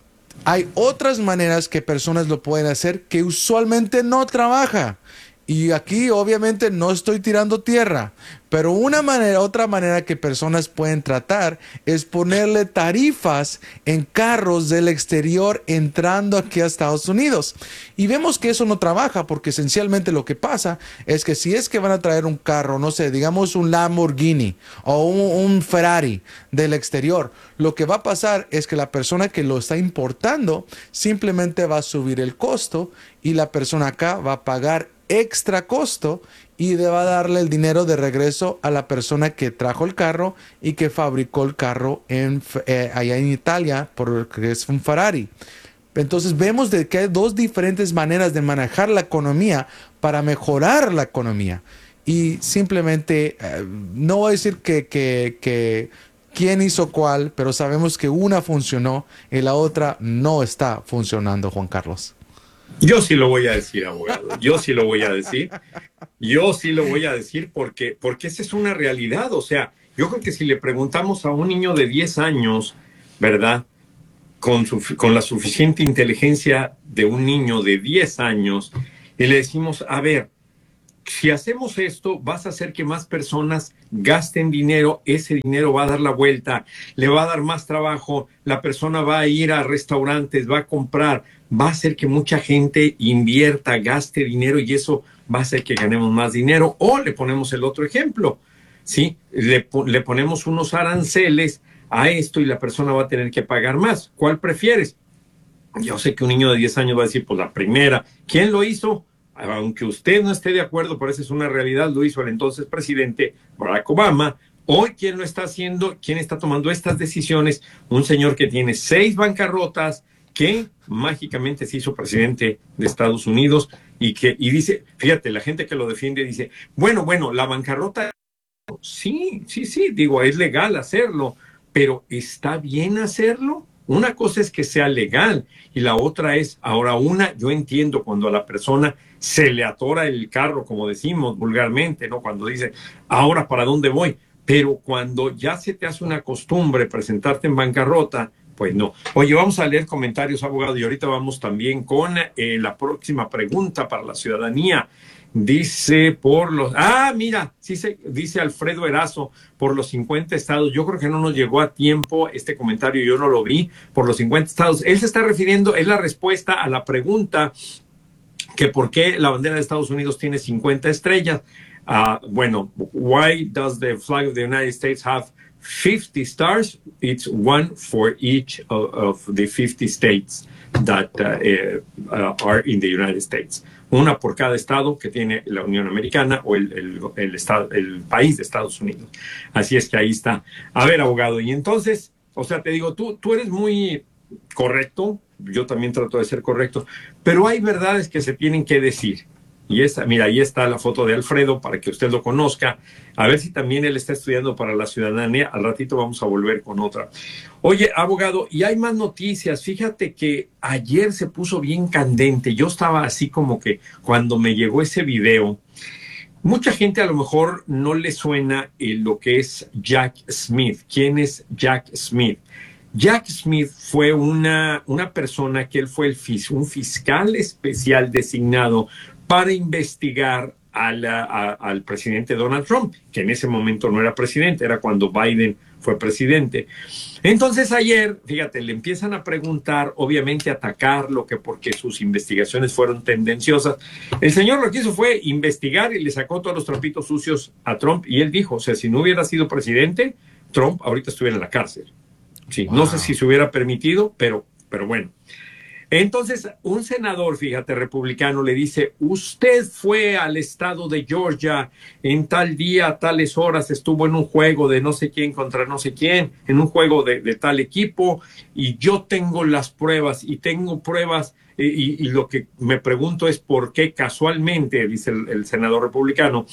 hay otras maneras que personas lo pueden hacer que usualmente no trabaja. Y aquí obviamente no estoy tirando tierra, pero una manera, otra manera que personas pueden tratar es ponerle tarifas en carros del exterior entrando aquí a Estados Unidos. Y vemos que eso no trabaja porque esencialmente lo que pasa es que si es que van a traer un carro, no sé, digamos un Lamborghini o un, un Ferrari del exterior, lo que va a pasar es que la persona que lo está importando simplemente va a subir el costo y la persona acá va a pagar extra costo y va a darle el dinero de regreso a la persona que trajo el carro y que fabricó el carro en, eh, allá en Italia, porque es un Ferrari. Entonces vemos de que hay dos diferentes maneras de manejar la economía para mejorar la economía. Y simplemente, eh, no voy a decir que, que, que quién hizo cuál, pero sabemos que una funcionó y la otra no está funcionando, Juan Carlos. Yo sí lo voy a decir, abogado. Yo sí lo voy a decir. Yo sí lo voy a decir porque, porque esa es una realidad. O sea, yo creo que si le preguntamos a un niño de diez años, ¿verdad? Con, su, con la suficiente inteligencia de un niño de diez años, y le decimos, a ver, si hacemos esto, vas a hacer que más personas gasten dinero, ese dinero va a dar la vuelta, le va a dar más trabajo, la persona va a ir a restaurantes, va a comprar, va a hacer que mucha gente invierta, gaste dinero y eso va a hacer que ganemos más dinero. O le ponemos el otro ejemplo, ¿sí? Le, le ponemos unos aranceles a esto y la persona va a tener que pagar más. ¿Cuál prefieres? Yo sé que un niño de diez años va a decir, pues la primera. ¿Quién lo hizo? Aunque usted no esté de acuerdo, pero esa es una realidad, lo hizo el entonces presidente Barack Obama. Hoy, ¿quién lo está haciendo? ¿Quién está tomando estas decisiones? Un señor que tiene seis bancarrotas, que mágicamente se hizo presidente de Estados Unidos y que y dice, fíjate, la gente que lo defiende dice, bueno, bueno, la bancarrota, sí, sí, sí, digo, es legal hacerlo, pero ¿está bien hacerlo? Una cosa es que sea legal y la otra es, ahora una, yo entiendo cuando a la persona se le atora el carro, como decimos vulgarmente, ¿no? Cuando dice, ahora, ¿para dónde voy? Pero cuando ya se te hace una costumbre presentarte en bancarrota, pues no. Oye, vamos a leer comentarios, abogado, y ahorita vamos también con eh, la próxima pregunta para la ciudadanía. Dice por los... Ah, mira, sí se, dice Alfredo Erazo, por los cincuenta estados. Yo creo que no nos llegó a tiempo este comentario, yo no lo vi, por los cincuenta estados. Él se está refiriendo, es la respuesta a la pregunta que por qué la bandera de Estados Unidos tiene cincuenta estrellas. Uh, bueno, why does the flag of the United States have fifty stars? It's one for each of, of the fifty states that uh, uh, are in the United States. Una por cada estado que tiene la Unión Americana o el, el, el, estado, el país de Estados Unidos. Así es que ahí está. A ver, abogado, y entonces, o sea, te digo, tú, tú eres muy correcto, yo también trato de ser correcto, pero hay verdades que se tienen que decir. Y esta, mira, ahí está la foto de Alfredo para que usted lo conozca. A ver si también él está estudiando para la ciudadanía. Al ratito vamos a volver con otra. Oye, abogado, y hay más noticias. Fíjate que ayer se puso bien candente. Yo estaba así como que cuando me llegó ese video, mucha gente a lo mejor no le suena eh, lo que es Jack Smith. ¿Quién es Jack Smith? Jack Smith fue una, una persona que él fue el fis, un fiscal especial designado para investigar a la, a, al presidente Donald Trump, que en ese momento no era presidente, era cuando Biden fue presidente. Entonces ayer, fíjate, le empiezan a preguntar, obviamente atacarlo, que porque sus investigaciones fueron tendenciosas. El señor lo que hizo fue investigar y le sacó todos los trapitos sucios a Trump, y él dijo, o sea, si no hubiera sido presidente, Trump ahorita estuviera en la cárcel. Sí, wow. No sé si se hubiera permitido, pero, pero bueno. Entonces, un senador, fíjate, republicano, le dice, usted fue al estado de Georgia en tal día, a tales horas, estuvo en un juego de no sé quién contra no sé quién, en un juego de, de tal equipo, y yo tengo las pruebas, y tengo pruebas, y, y, y lo que me pregunto es por qué casualmente, dice el, el senador republicano,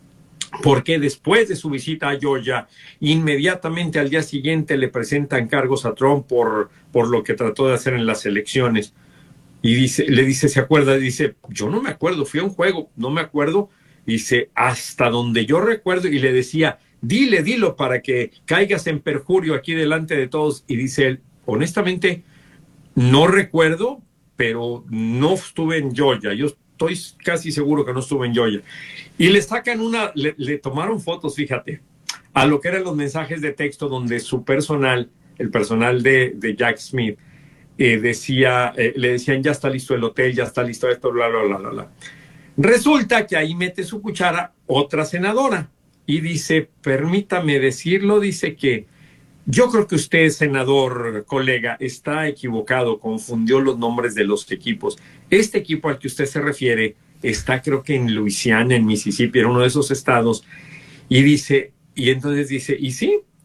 porque después de su visita a Georgia, inmediatamente al día siguiente le presentan cargos a Trump por, por lo que trató de hacer en las elecciones. Y dice, le dice, ¿se acuerda? Dice, yo no me acuerdo, fui a un juego, no me acuerdo. Dice, hasta donde yo recuerdo, y le decía, dile, dilo para que caigas en perjurio aquí delante de todos. Y dice él, honestamente, no recuerdo, pero no estuve en Georgia. Yo estoy casi seguro que no estuve en Georgia. Y le sacan una, le, le tomaron fotos, fíjate, a lo que eran los mensajes de texto donde su personal, el personal de, de Jack Smith, eh, decía, eh, le decían, ya está listo el hotel, ya está listo esto, bla, bla, bla, bla, bla. Resulta que ahí mete su cuchara otra senadora y dice, permítame decirlo, dice que yo creo que usted, senador, colega, está equivocado, confundió los nombres de los equipos. Este equipo al que usted se refiere está, creo que en Luisiana, en Mississippi, era uno de esos estados, y dice, y entonces dice, y sí,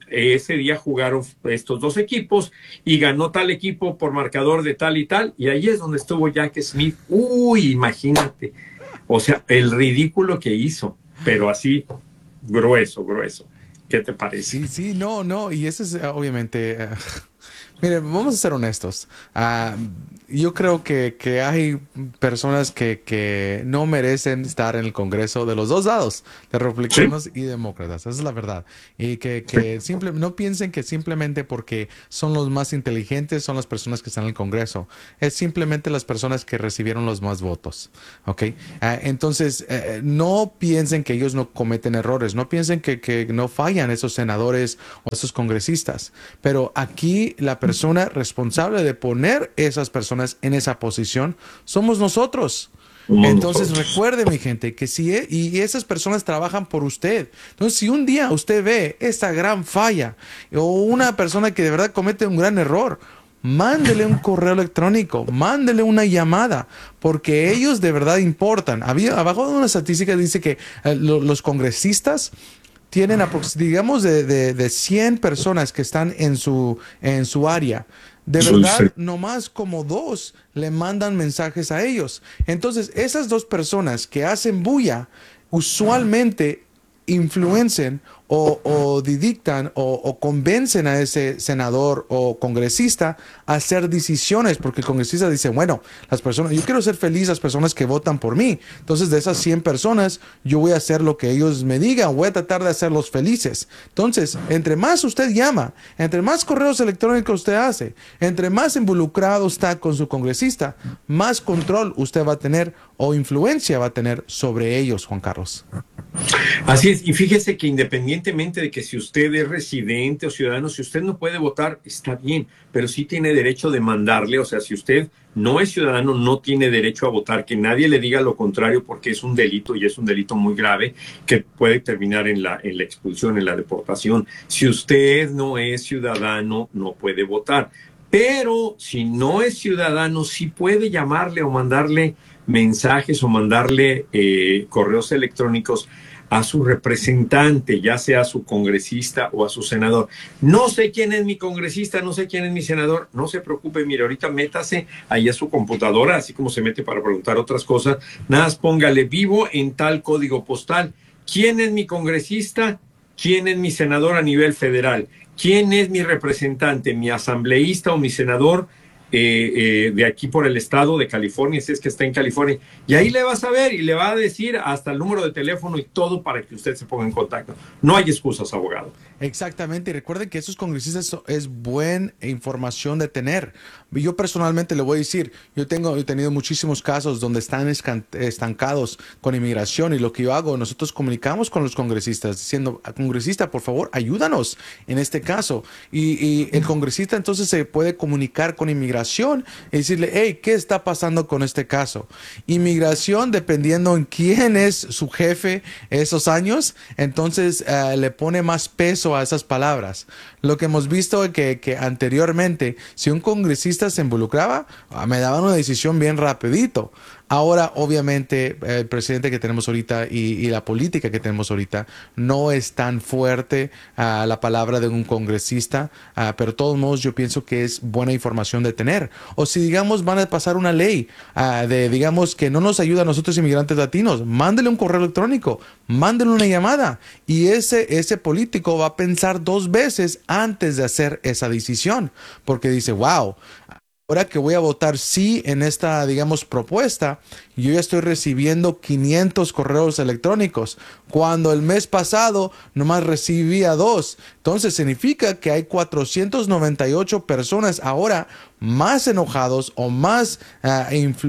ese día jugaron estos dos equipos y ganó tal equipo por marcador de tal y tal, y ahí es donde estuvo Jack Smith. Uy, imagínate, o sea, el ridículo que hizo, pero así, grueso, grueso. ¿Qué te parece? Sí, sí, no, no, y eso es obviamente... Uh, mire, vamos a ser honestos. Uh, yo creo que, que hay personas que, que no merecen estar en el Congreso de los dos lados, de republicanos ¿Sí? y demócratas. Esa es la verdad. Y que, que sí. simple, no piensen que simplemente porque son los más inteligentes son las personas que están en el Congreso. Es simplemente las personas que recibieron los más votos. ¿Ok? Uh, entonces, uh, no piensen que ellos no cometen errores. No piensen que, que no fallan esos senadores o esos congresistas. Pero aquí la persona responsable de poner esas personas en esa posición somos nosotros. Entonces recuerde, mi gente, que si e y esas personas trabajan por usted. Entonces, si un día usted ve esta gran falla o una persona que de verdad comete un gran error, mándele un correo electrónico, mándele una llamada, porque ellos de verdad importan. Había, abajo de una estadística dice que eh, lo, los congresistas tienen, digamos, de, de, de cien personas que están en su, en su área. De verdad, nomás como dos le mandan mensajes a ellos. Entonces, esas dos personas que hacen bulla, usualmente influencian o, o dictan o, o convencen a ese senador o congresista a hacer decisiones, porque el congresista dice, bueno, las personas, yo quiero ser feliz las personas que votan por mí. Entonces, de esas cien personas, yo voy a hacer lo que ellos me digan, voy a tratar de hacerlos felices. Entonces, entre más usted llama, entre más correos electrónicos usted hace, entre más involucrado está con su congresista, más control usted va a tener o influencia va a tener sobre ellos, Juan Carlos. Así es, y fíjese que independientemente de que si usted es residente o ciudadano, si usted no puede votar, está bien, pero sí tiene derecho de mandarle, o sea, si usted no es ciudadano, no tiene derecho a votar, que nadie le diga lo contrario, porque es un delito y es un delito muy grave que puede terminar en la, en la expulsión, en la deportación. Si usted no es ciudadano, no puede votar, pero si no es ciudadano, sí puede llamarle o mandarle mensajes o mandarle eh, correos electrónicos a su representante, ya sea a su congresista o a su senador. No sé quién es mi congresista, no sé quién es mi senador, no se preocupe, mire, ahorita métase ahí a su computadora, así como se mete para preguntar otras cosas, nada más póngale vivo en tal código postal. ¿Quién es mi congresista? ¿Quién es mi senador a nivel federal? ¿Quién es mi representante, mi asambleísta o mi senador Eh, eh, de aquí por el estado de California, si es que está en California? Y ahí le va a saber y le va a decir hasta el número de teléfono y todo para que usted se ponga en contacto. No hay excusas, abogado. Exactamente, y recuerden que esos congresistas es buena información de tener. Yo personalmente le voy a decir, yo tengo he tenido muchísimos casos donde están estancados con inmigración, y lo que yo hago, nosotros comunicamos con los congresistas diciendo, congresista, por favor, ayúdanos en este caso. Y, y el congresista entonces se puede comunicar con inmigración y decirle, hey, ¿qué está pasando con este caso? Inmigración, dependiendo en quién es su jefe esos años, entonces uh, le pone más peso a esas palabras. Lo que hemos visto es que, que anteriormente, si un congresista se involucraba, me daban una decisión bien rapidito. Ahora, obviamente, el presidente que tenemos ahorita y, y la política que tenemos ahorita no es tan fuerte a uh, la palabra de un congresista, uh, pero de todos modos yo pienso que es buena información de tener. O si, digamos, van a pasar una ley uh, de, digamos, que no nos ayuda a nosotros inmigrantes latinos, mándele un correo electrónico, mándele una llamada, y ese, ese político va a pensar dos veces antes de hacer esa decisión, porque dice, wow, ahora que voy a votar sí en esta, digamos, propuesta, yo ya estoy recibiendo quinientos correos electrónicos, cuando el mes pasado nomás recibía dos. Entonces significa que hay cuatrocientas noventa y ocho personas ahora más enojados o más uh,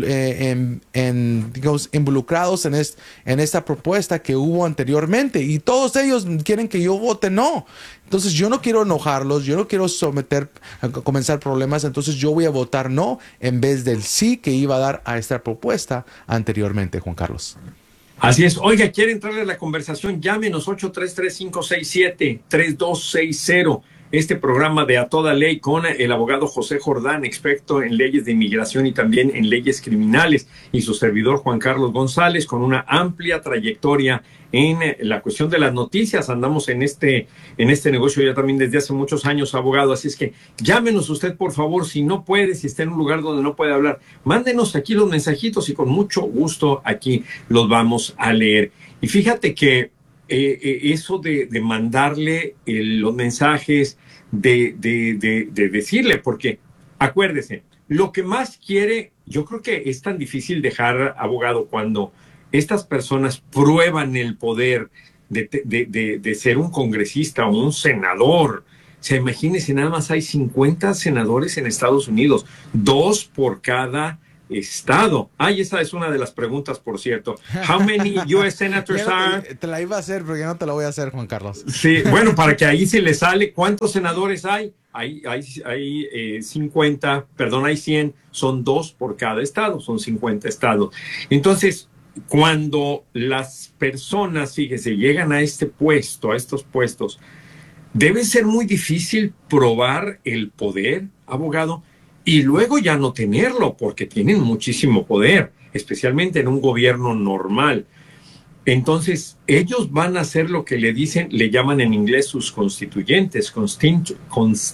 en, en, digamos, involucrados en, est en esta propuesta que hubo anteriormente, y todos ellos quieren que yo vote no. Entonces yo no quiero enojarlos, yo no quiero someter, a comenzar problemas, entonces yo voy a votar no en vez del sí que iba a dar a esta propuesta anteriormente, Juan Carlos. Así es. Oiga, ¿quiere entrarle a la conversación? Llámenos ocho tres tres, cinco seis siete, tres dos seis cero. este programa de A Toda Ley con el abogado José Jordán, experto en leyes de inmigración y también en leyes criminales, y su servidor Juan Carlos González, con una amplia trayectoria en la cuestión de las noticias. Andamos en este, en este negocio ya también desde hace muchos años, abogado. Así es que llámenos usted, por favor, si no puede, si está en un lugar donde no puede hablar, mándenos aquí los mensajitos y con mucho gusto aquí los vamos a leer. Y fíjate que eh, eh, eso de, de mandarle eh, los mensajes, de, de, de, de decirle, porque acuérdese, lo que más quiere, yo creo que es tan difícil dejar, abogado, cuando estas personas prueban el poder de, de, de, de ser un congresista o un senador. O sea, imagínense, nada más hay cincuenta senadores en Estados Unidos, dos por cada estado. Ay, esa es una de las preguntas, por cierto. How many U S senators are? Te, te la iba a hacer, pero ya no te la voy a hacer, Juan Carlos. Sí, bueno, para que ahí se le sale, ¿cuántos senadores hay? Hay, hay, hay eh, cincuenta, perdón, hay cien, son dos por cada estado, son cincuenta estados. Entonces, cuando las personas, fíjese, llegan a este puesto, a estos puestos, debe ser muy difícil probar el poder, abogado, y luego ya no tenerlo, porque tienen muchísimo poder, especialmente en un gobierno normal. Entonces, ellos van a hacer lo que le dicen, le llaman en inglés sus constituyentes, constitu, cons,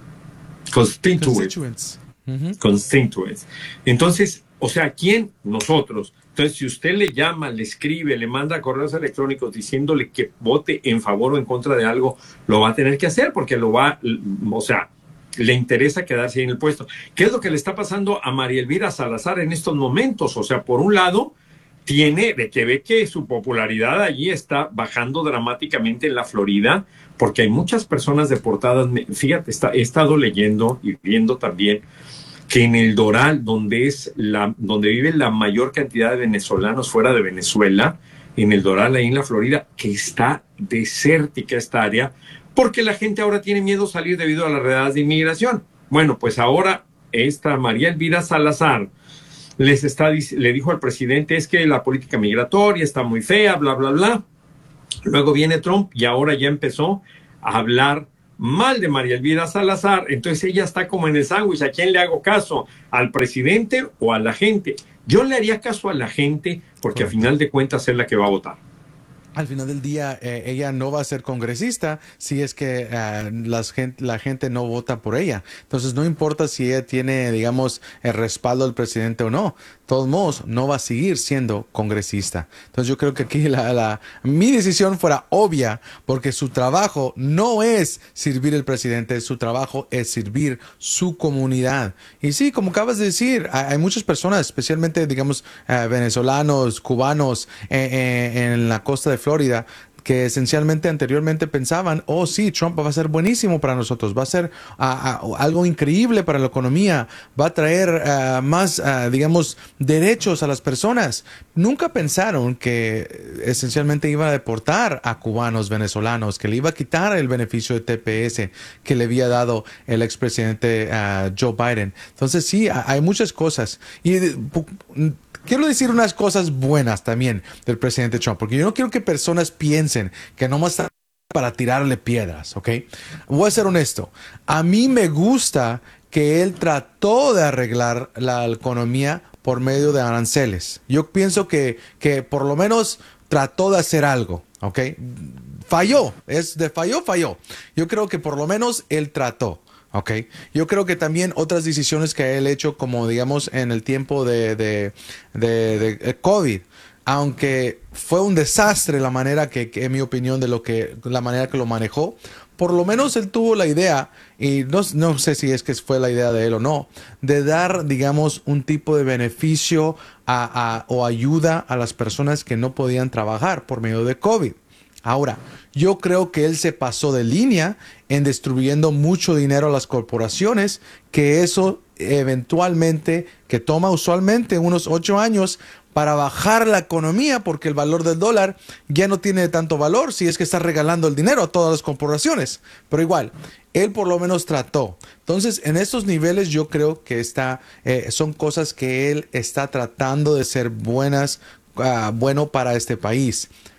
constituents. Constituents. Uh-huh. Constituents. Entonces, o sea, ¿quién? Nosotros. Entonces, si usted le llama, le escribe, le manda correos electrónicos diciéndole que vote en favor o en contra de algo, lo va a tener que hacer porque lo va, o sea, le interesa quedarse ahí en el puesto. ¿Qué es lo que le está pasando a María Elvira Salazar en estos momentos? O sea, por un lado, tiene de que ve que su popularidad allí está bajando dramáticamente en la Florida, porque hay muchas personas deportadas. Fíjate, está, he estado leyendo y viendo también que en el Doral, donde es la, donde vive la mayor cantidad de venezolanos fuera de Venezuela, en el Doral, ahí en la Florida, que está desértica esta área, porque la gente ahora tiene miedo a salir debido a las redadas de inmigración. Bueno, pues ahora esta María Elvira Salazar les está, le dijo al presidente, es que la política migratoria está muy fea, bla, bla, bla. Luego viene Trump y ahora ya empezó a hablar mal de María Elvira Salazar. Entonces ella está como en el sándwich. ¿A quién le hago caso? ¿Al presidente o a la gente? Yo le haría caso a la gente porque Correcto. A final de cuentas es la que va a votar. Al final del día, eh, ella no va a ser congresista si es que eh, las gente, la gente no vota por ella. Entonces, no importa si ella tiene, digamos, el respaldo del presidente o no. De todos modos, no va a seguir siendo congresista. Entonces, yo creo que aquí la, la, mi decisión fuera obvia, porque su trabajo no es servir al presidente, su trabajo es servir su comunidad. Y sí, como acabas de decir, hay, hay muchas personas, especialmente, digamos, eh, venezolanos, cubanos, eh, eh, en la costa de Florida, que esencialmente anteriormente pensaban, oh sí, Trump va a ser buenísimo para nosotros, va a ser uh, uh, algo increíble para la economía, va a traer uh, más, uh, digamos, derechos a las personas. Nunca pensaron que esencialmente iba a deportar a cubanos, venezolanos, que le iba a quitar el beneficio de T P S que le había dado el expresidente uh, Joe Biden. Entonces sí, hay muchas cosas. Y quiero decir unas cosas buenas también del presidente Trump, porque yo no quiero que personas piensen que no más está para tirarle piedras, ¿ok? Voy a ser honesto. A mí me gusta que él trató de arreglar la economía por medio de aranceles. Yo pienso que, que por lo menos trató de hacer algo, ¿ok? Falló, es de falló, falló. Yo creo que por lo menos él trató. Ok, yo creo que también otras decisiones que él ha hecho, como digamos en el tiempo de, de, de, de COVID, aunque fue un desastre la manera que, que, en mi opinión, de lo que, la manera que lo manejó, por lo menos él tuvo la idea, y no, no sé si es que fue la idea de él o no, de dar, digamos, un tipo de beneficio a, a, o ayuda a las personas que no podían trabajar por medio de COVID. Ahora, yo creo que él se pasó de línea en distribuyendo mucho dinero a las corporaciones, que eso eventualmente, que toma usualmente unos ocho años para bajar la economía, porque el valor del dólar ya no tiene tanto valor si es que está regalando el dinero a todas las corporaciones. Pero igual, él por lo menos trató. Entonces, en estos niveles yo creo que está, eh, son cosas que él está tratando de ser buenas, uh, bueno para este país.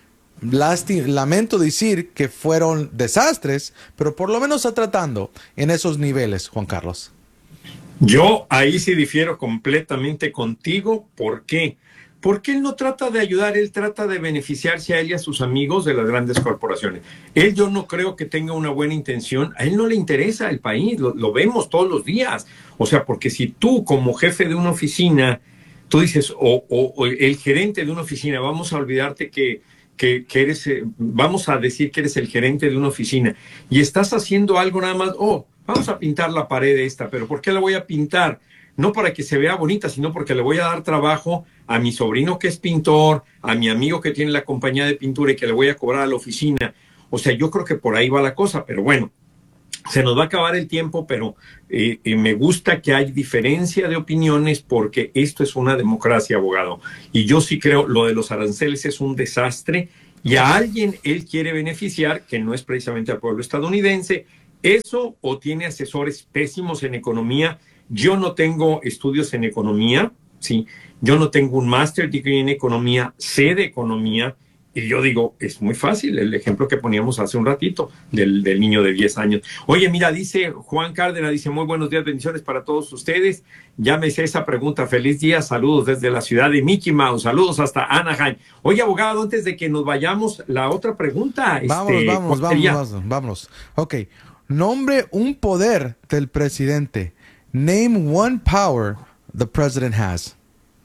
lasti- lamento decir que fueron desastres, pero por lo menos está tratando en esos niveles, Juan Carlos. Yo ahí sí difiero completamente contigo. ¿Por qué? Porque él no trata de ayudar, él trata de beneficiarse a él y a sus amigos de las grandes corporaciones. Él yo no creo que tenga una buena intención, a él no le interesa el país, lo, lo vemos todos los días. O sea, porque si tú como jefe de una oficina, tú dices, o, o, o el gerente de una oficina, vamos a olvidarte que, que, que eres, eh, vamos a decir que eres el gerente de una oficina y estás haciendo algo nada más, oh, vamos a pintar la pared esta, pero ¿por qué la voy a pintar? No para que se vea bonita, sino porque le voy a dar trabajo a mi sobrino que es pintor, a mi amigo que tiene la compañía de pintura y que le voy a cobrar a la oficina. O sea, yo creo que por ahí va la cosa, pero bueno, se nos va a acabar el tiempo, pero eh, eh, me gusta que hay diferencia de opiniones porque esto es una democracia, abogado. Y yo sí creo lo de los aranceles es un desastre y a alguien él quiere beneficiar, que no es precisamente al pueblo estadounidense. Eso o tiene asesores pésimos en economía. Yo no tengo estudios en economía, sí. Yo no tengo un master degree en economía, sé de economía. Y yo digo, es muy fácil, el ejemplo que poníamos hace un ratito del, del niño de diez años. Oye, mira, dice Juan Cárdenas, dice, muy buenos días, bendiciones para todos ustedes. Ya me sé esa pregunta, feliz día, saludos desde la ciudad de Mickey Mouse, saludos hasta Anaheim. Oye, abogado, antes de que nos vayamos, la otra pregunta. Vámonos, este, vámonos, vámonos, vámonos. Ok, nombre un poder del presidente. Name one power the president has.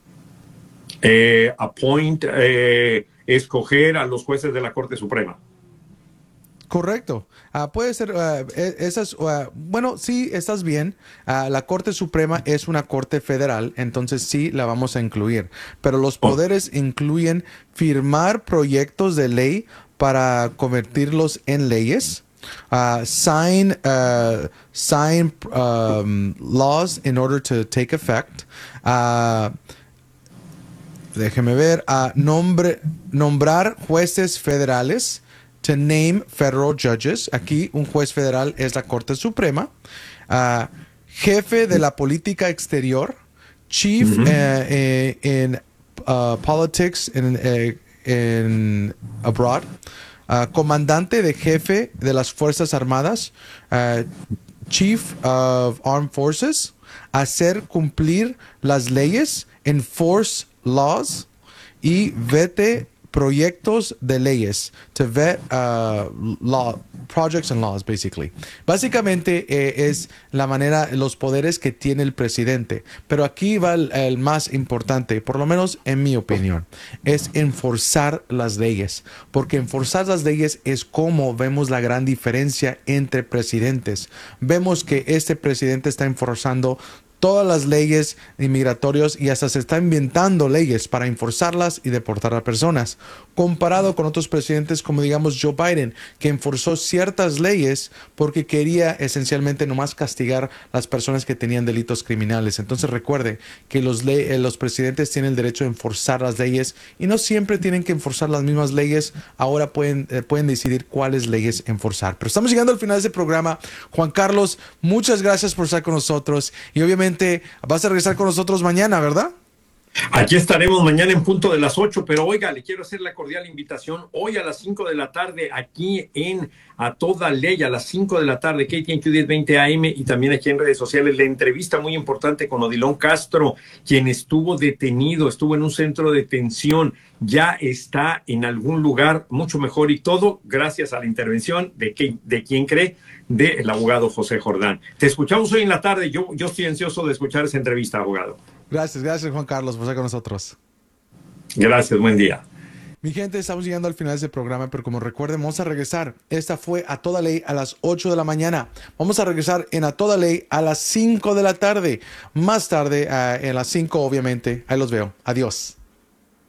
Eh, appoint, eh, escoger a los jueces de la Corte Suprema. Correcto. Uh, puede ser, uh, esas, uh, bueno, sí, estás bien. Uh, la Corte Suprema es una corte federal, entonces sí la vamos a incluir. Pero los poderes oh. incluyen firmar proyectos de ley para convertirlos en leyes. Uh, sign uh, sign um, laws in order to take effect. Uh, déjeme ver. Uh, nombre, nombrar jueces federales. To name federal judges. Aquí un juez federal es la Corte Suprema. Uh, jefe de la política exterior. Chief mm-hmm. uh, in uh, politics in, uh, in abroad. Uh, comandante de jefe de las Fuerzas Armadas, uh, Chief of Armed Forces, hacer cumplir las leyes, enforce laws y vete proyectos de leyes, to vet uh, law, projects and laws, basically. Básicamente eh, es la manera, los poderes que tiene el presidente. Pero aquí va el, el más importante, por lo menos en mi opinión, es enforzar las leyes. Porque enforzar las leyes es como vemos la gran diferencia entre presidentes. Vemos que este presidente está enforzando todas las leyes inmigratorias y hasta se está inventando leyes para enforzarlas y deportar a personas. Comparado con otros presidentes como digamos Joe Biden, que enforzó ciertas leyes porque quería esencialmente nomás castigar a las personas que tenían delitos criminales. Entonces recuerde que los, le- los presidentes tienen el derecho de enforzar las leyes y no siempre tienen que enforzar las mismas leyes. Ahora pueden, eh, pueden decidir cuáles leyes enforzar. Pero estamos llegando al final de este programa. Juan Carlos, muchas gracias por estar con nosotros y obviamente vas a regresar con nosotros mañana, ¿verdad? Aquí estaremos mañana en punto de las ocho, pero oiga, le quiero hacer la cordial invitación hoy a las cinco de la tarde aquí en A Toda Ley, a las cinco de la tarde, K T N Q diez veinte A M y también aquí en redes sociales, la entrevista muy importante con Odilon Castro, quien estuvo detenido, estuvo en un centro de detención, ya está en algún lugar mucho mejor y todo gracias a la intervención de, que, de quien cree, del abogado José Jordán. Te escuchamos hoy en la tarde, yo, yo estoy ansioso de escuchar esa entrevista, abogado. Gracias, gracias Juan Carlos por estar con nosotros. Gracias, buen día. Mi gente, estamos llegando al final de este programa, pero como recuerden, vamos a regresar. Esta fue A Toda Ley a las ocho de la mañana. Vamos a regresar en A Toda Ley a las cinco de la tarde. Más tarde, uh, en las cinco, obviamente. Ahí los veo. Adiós.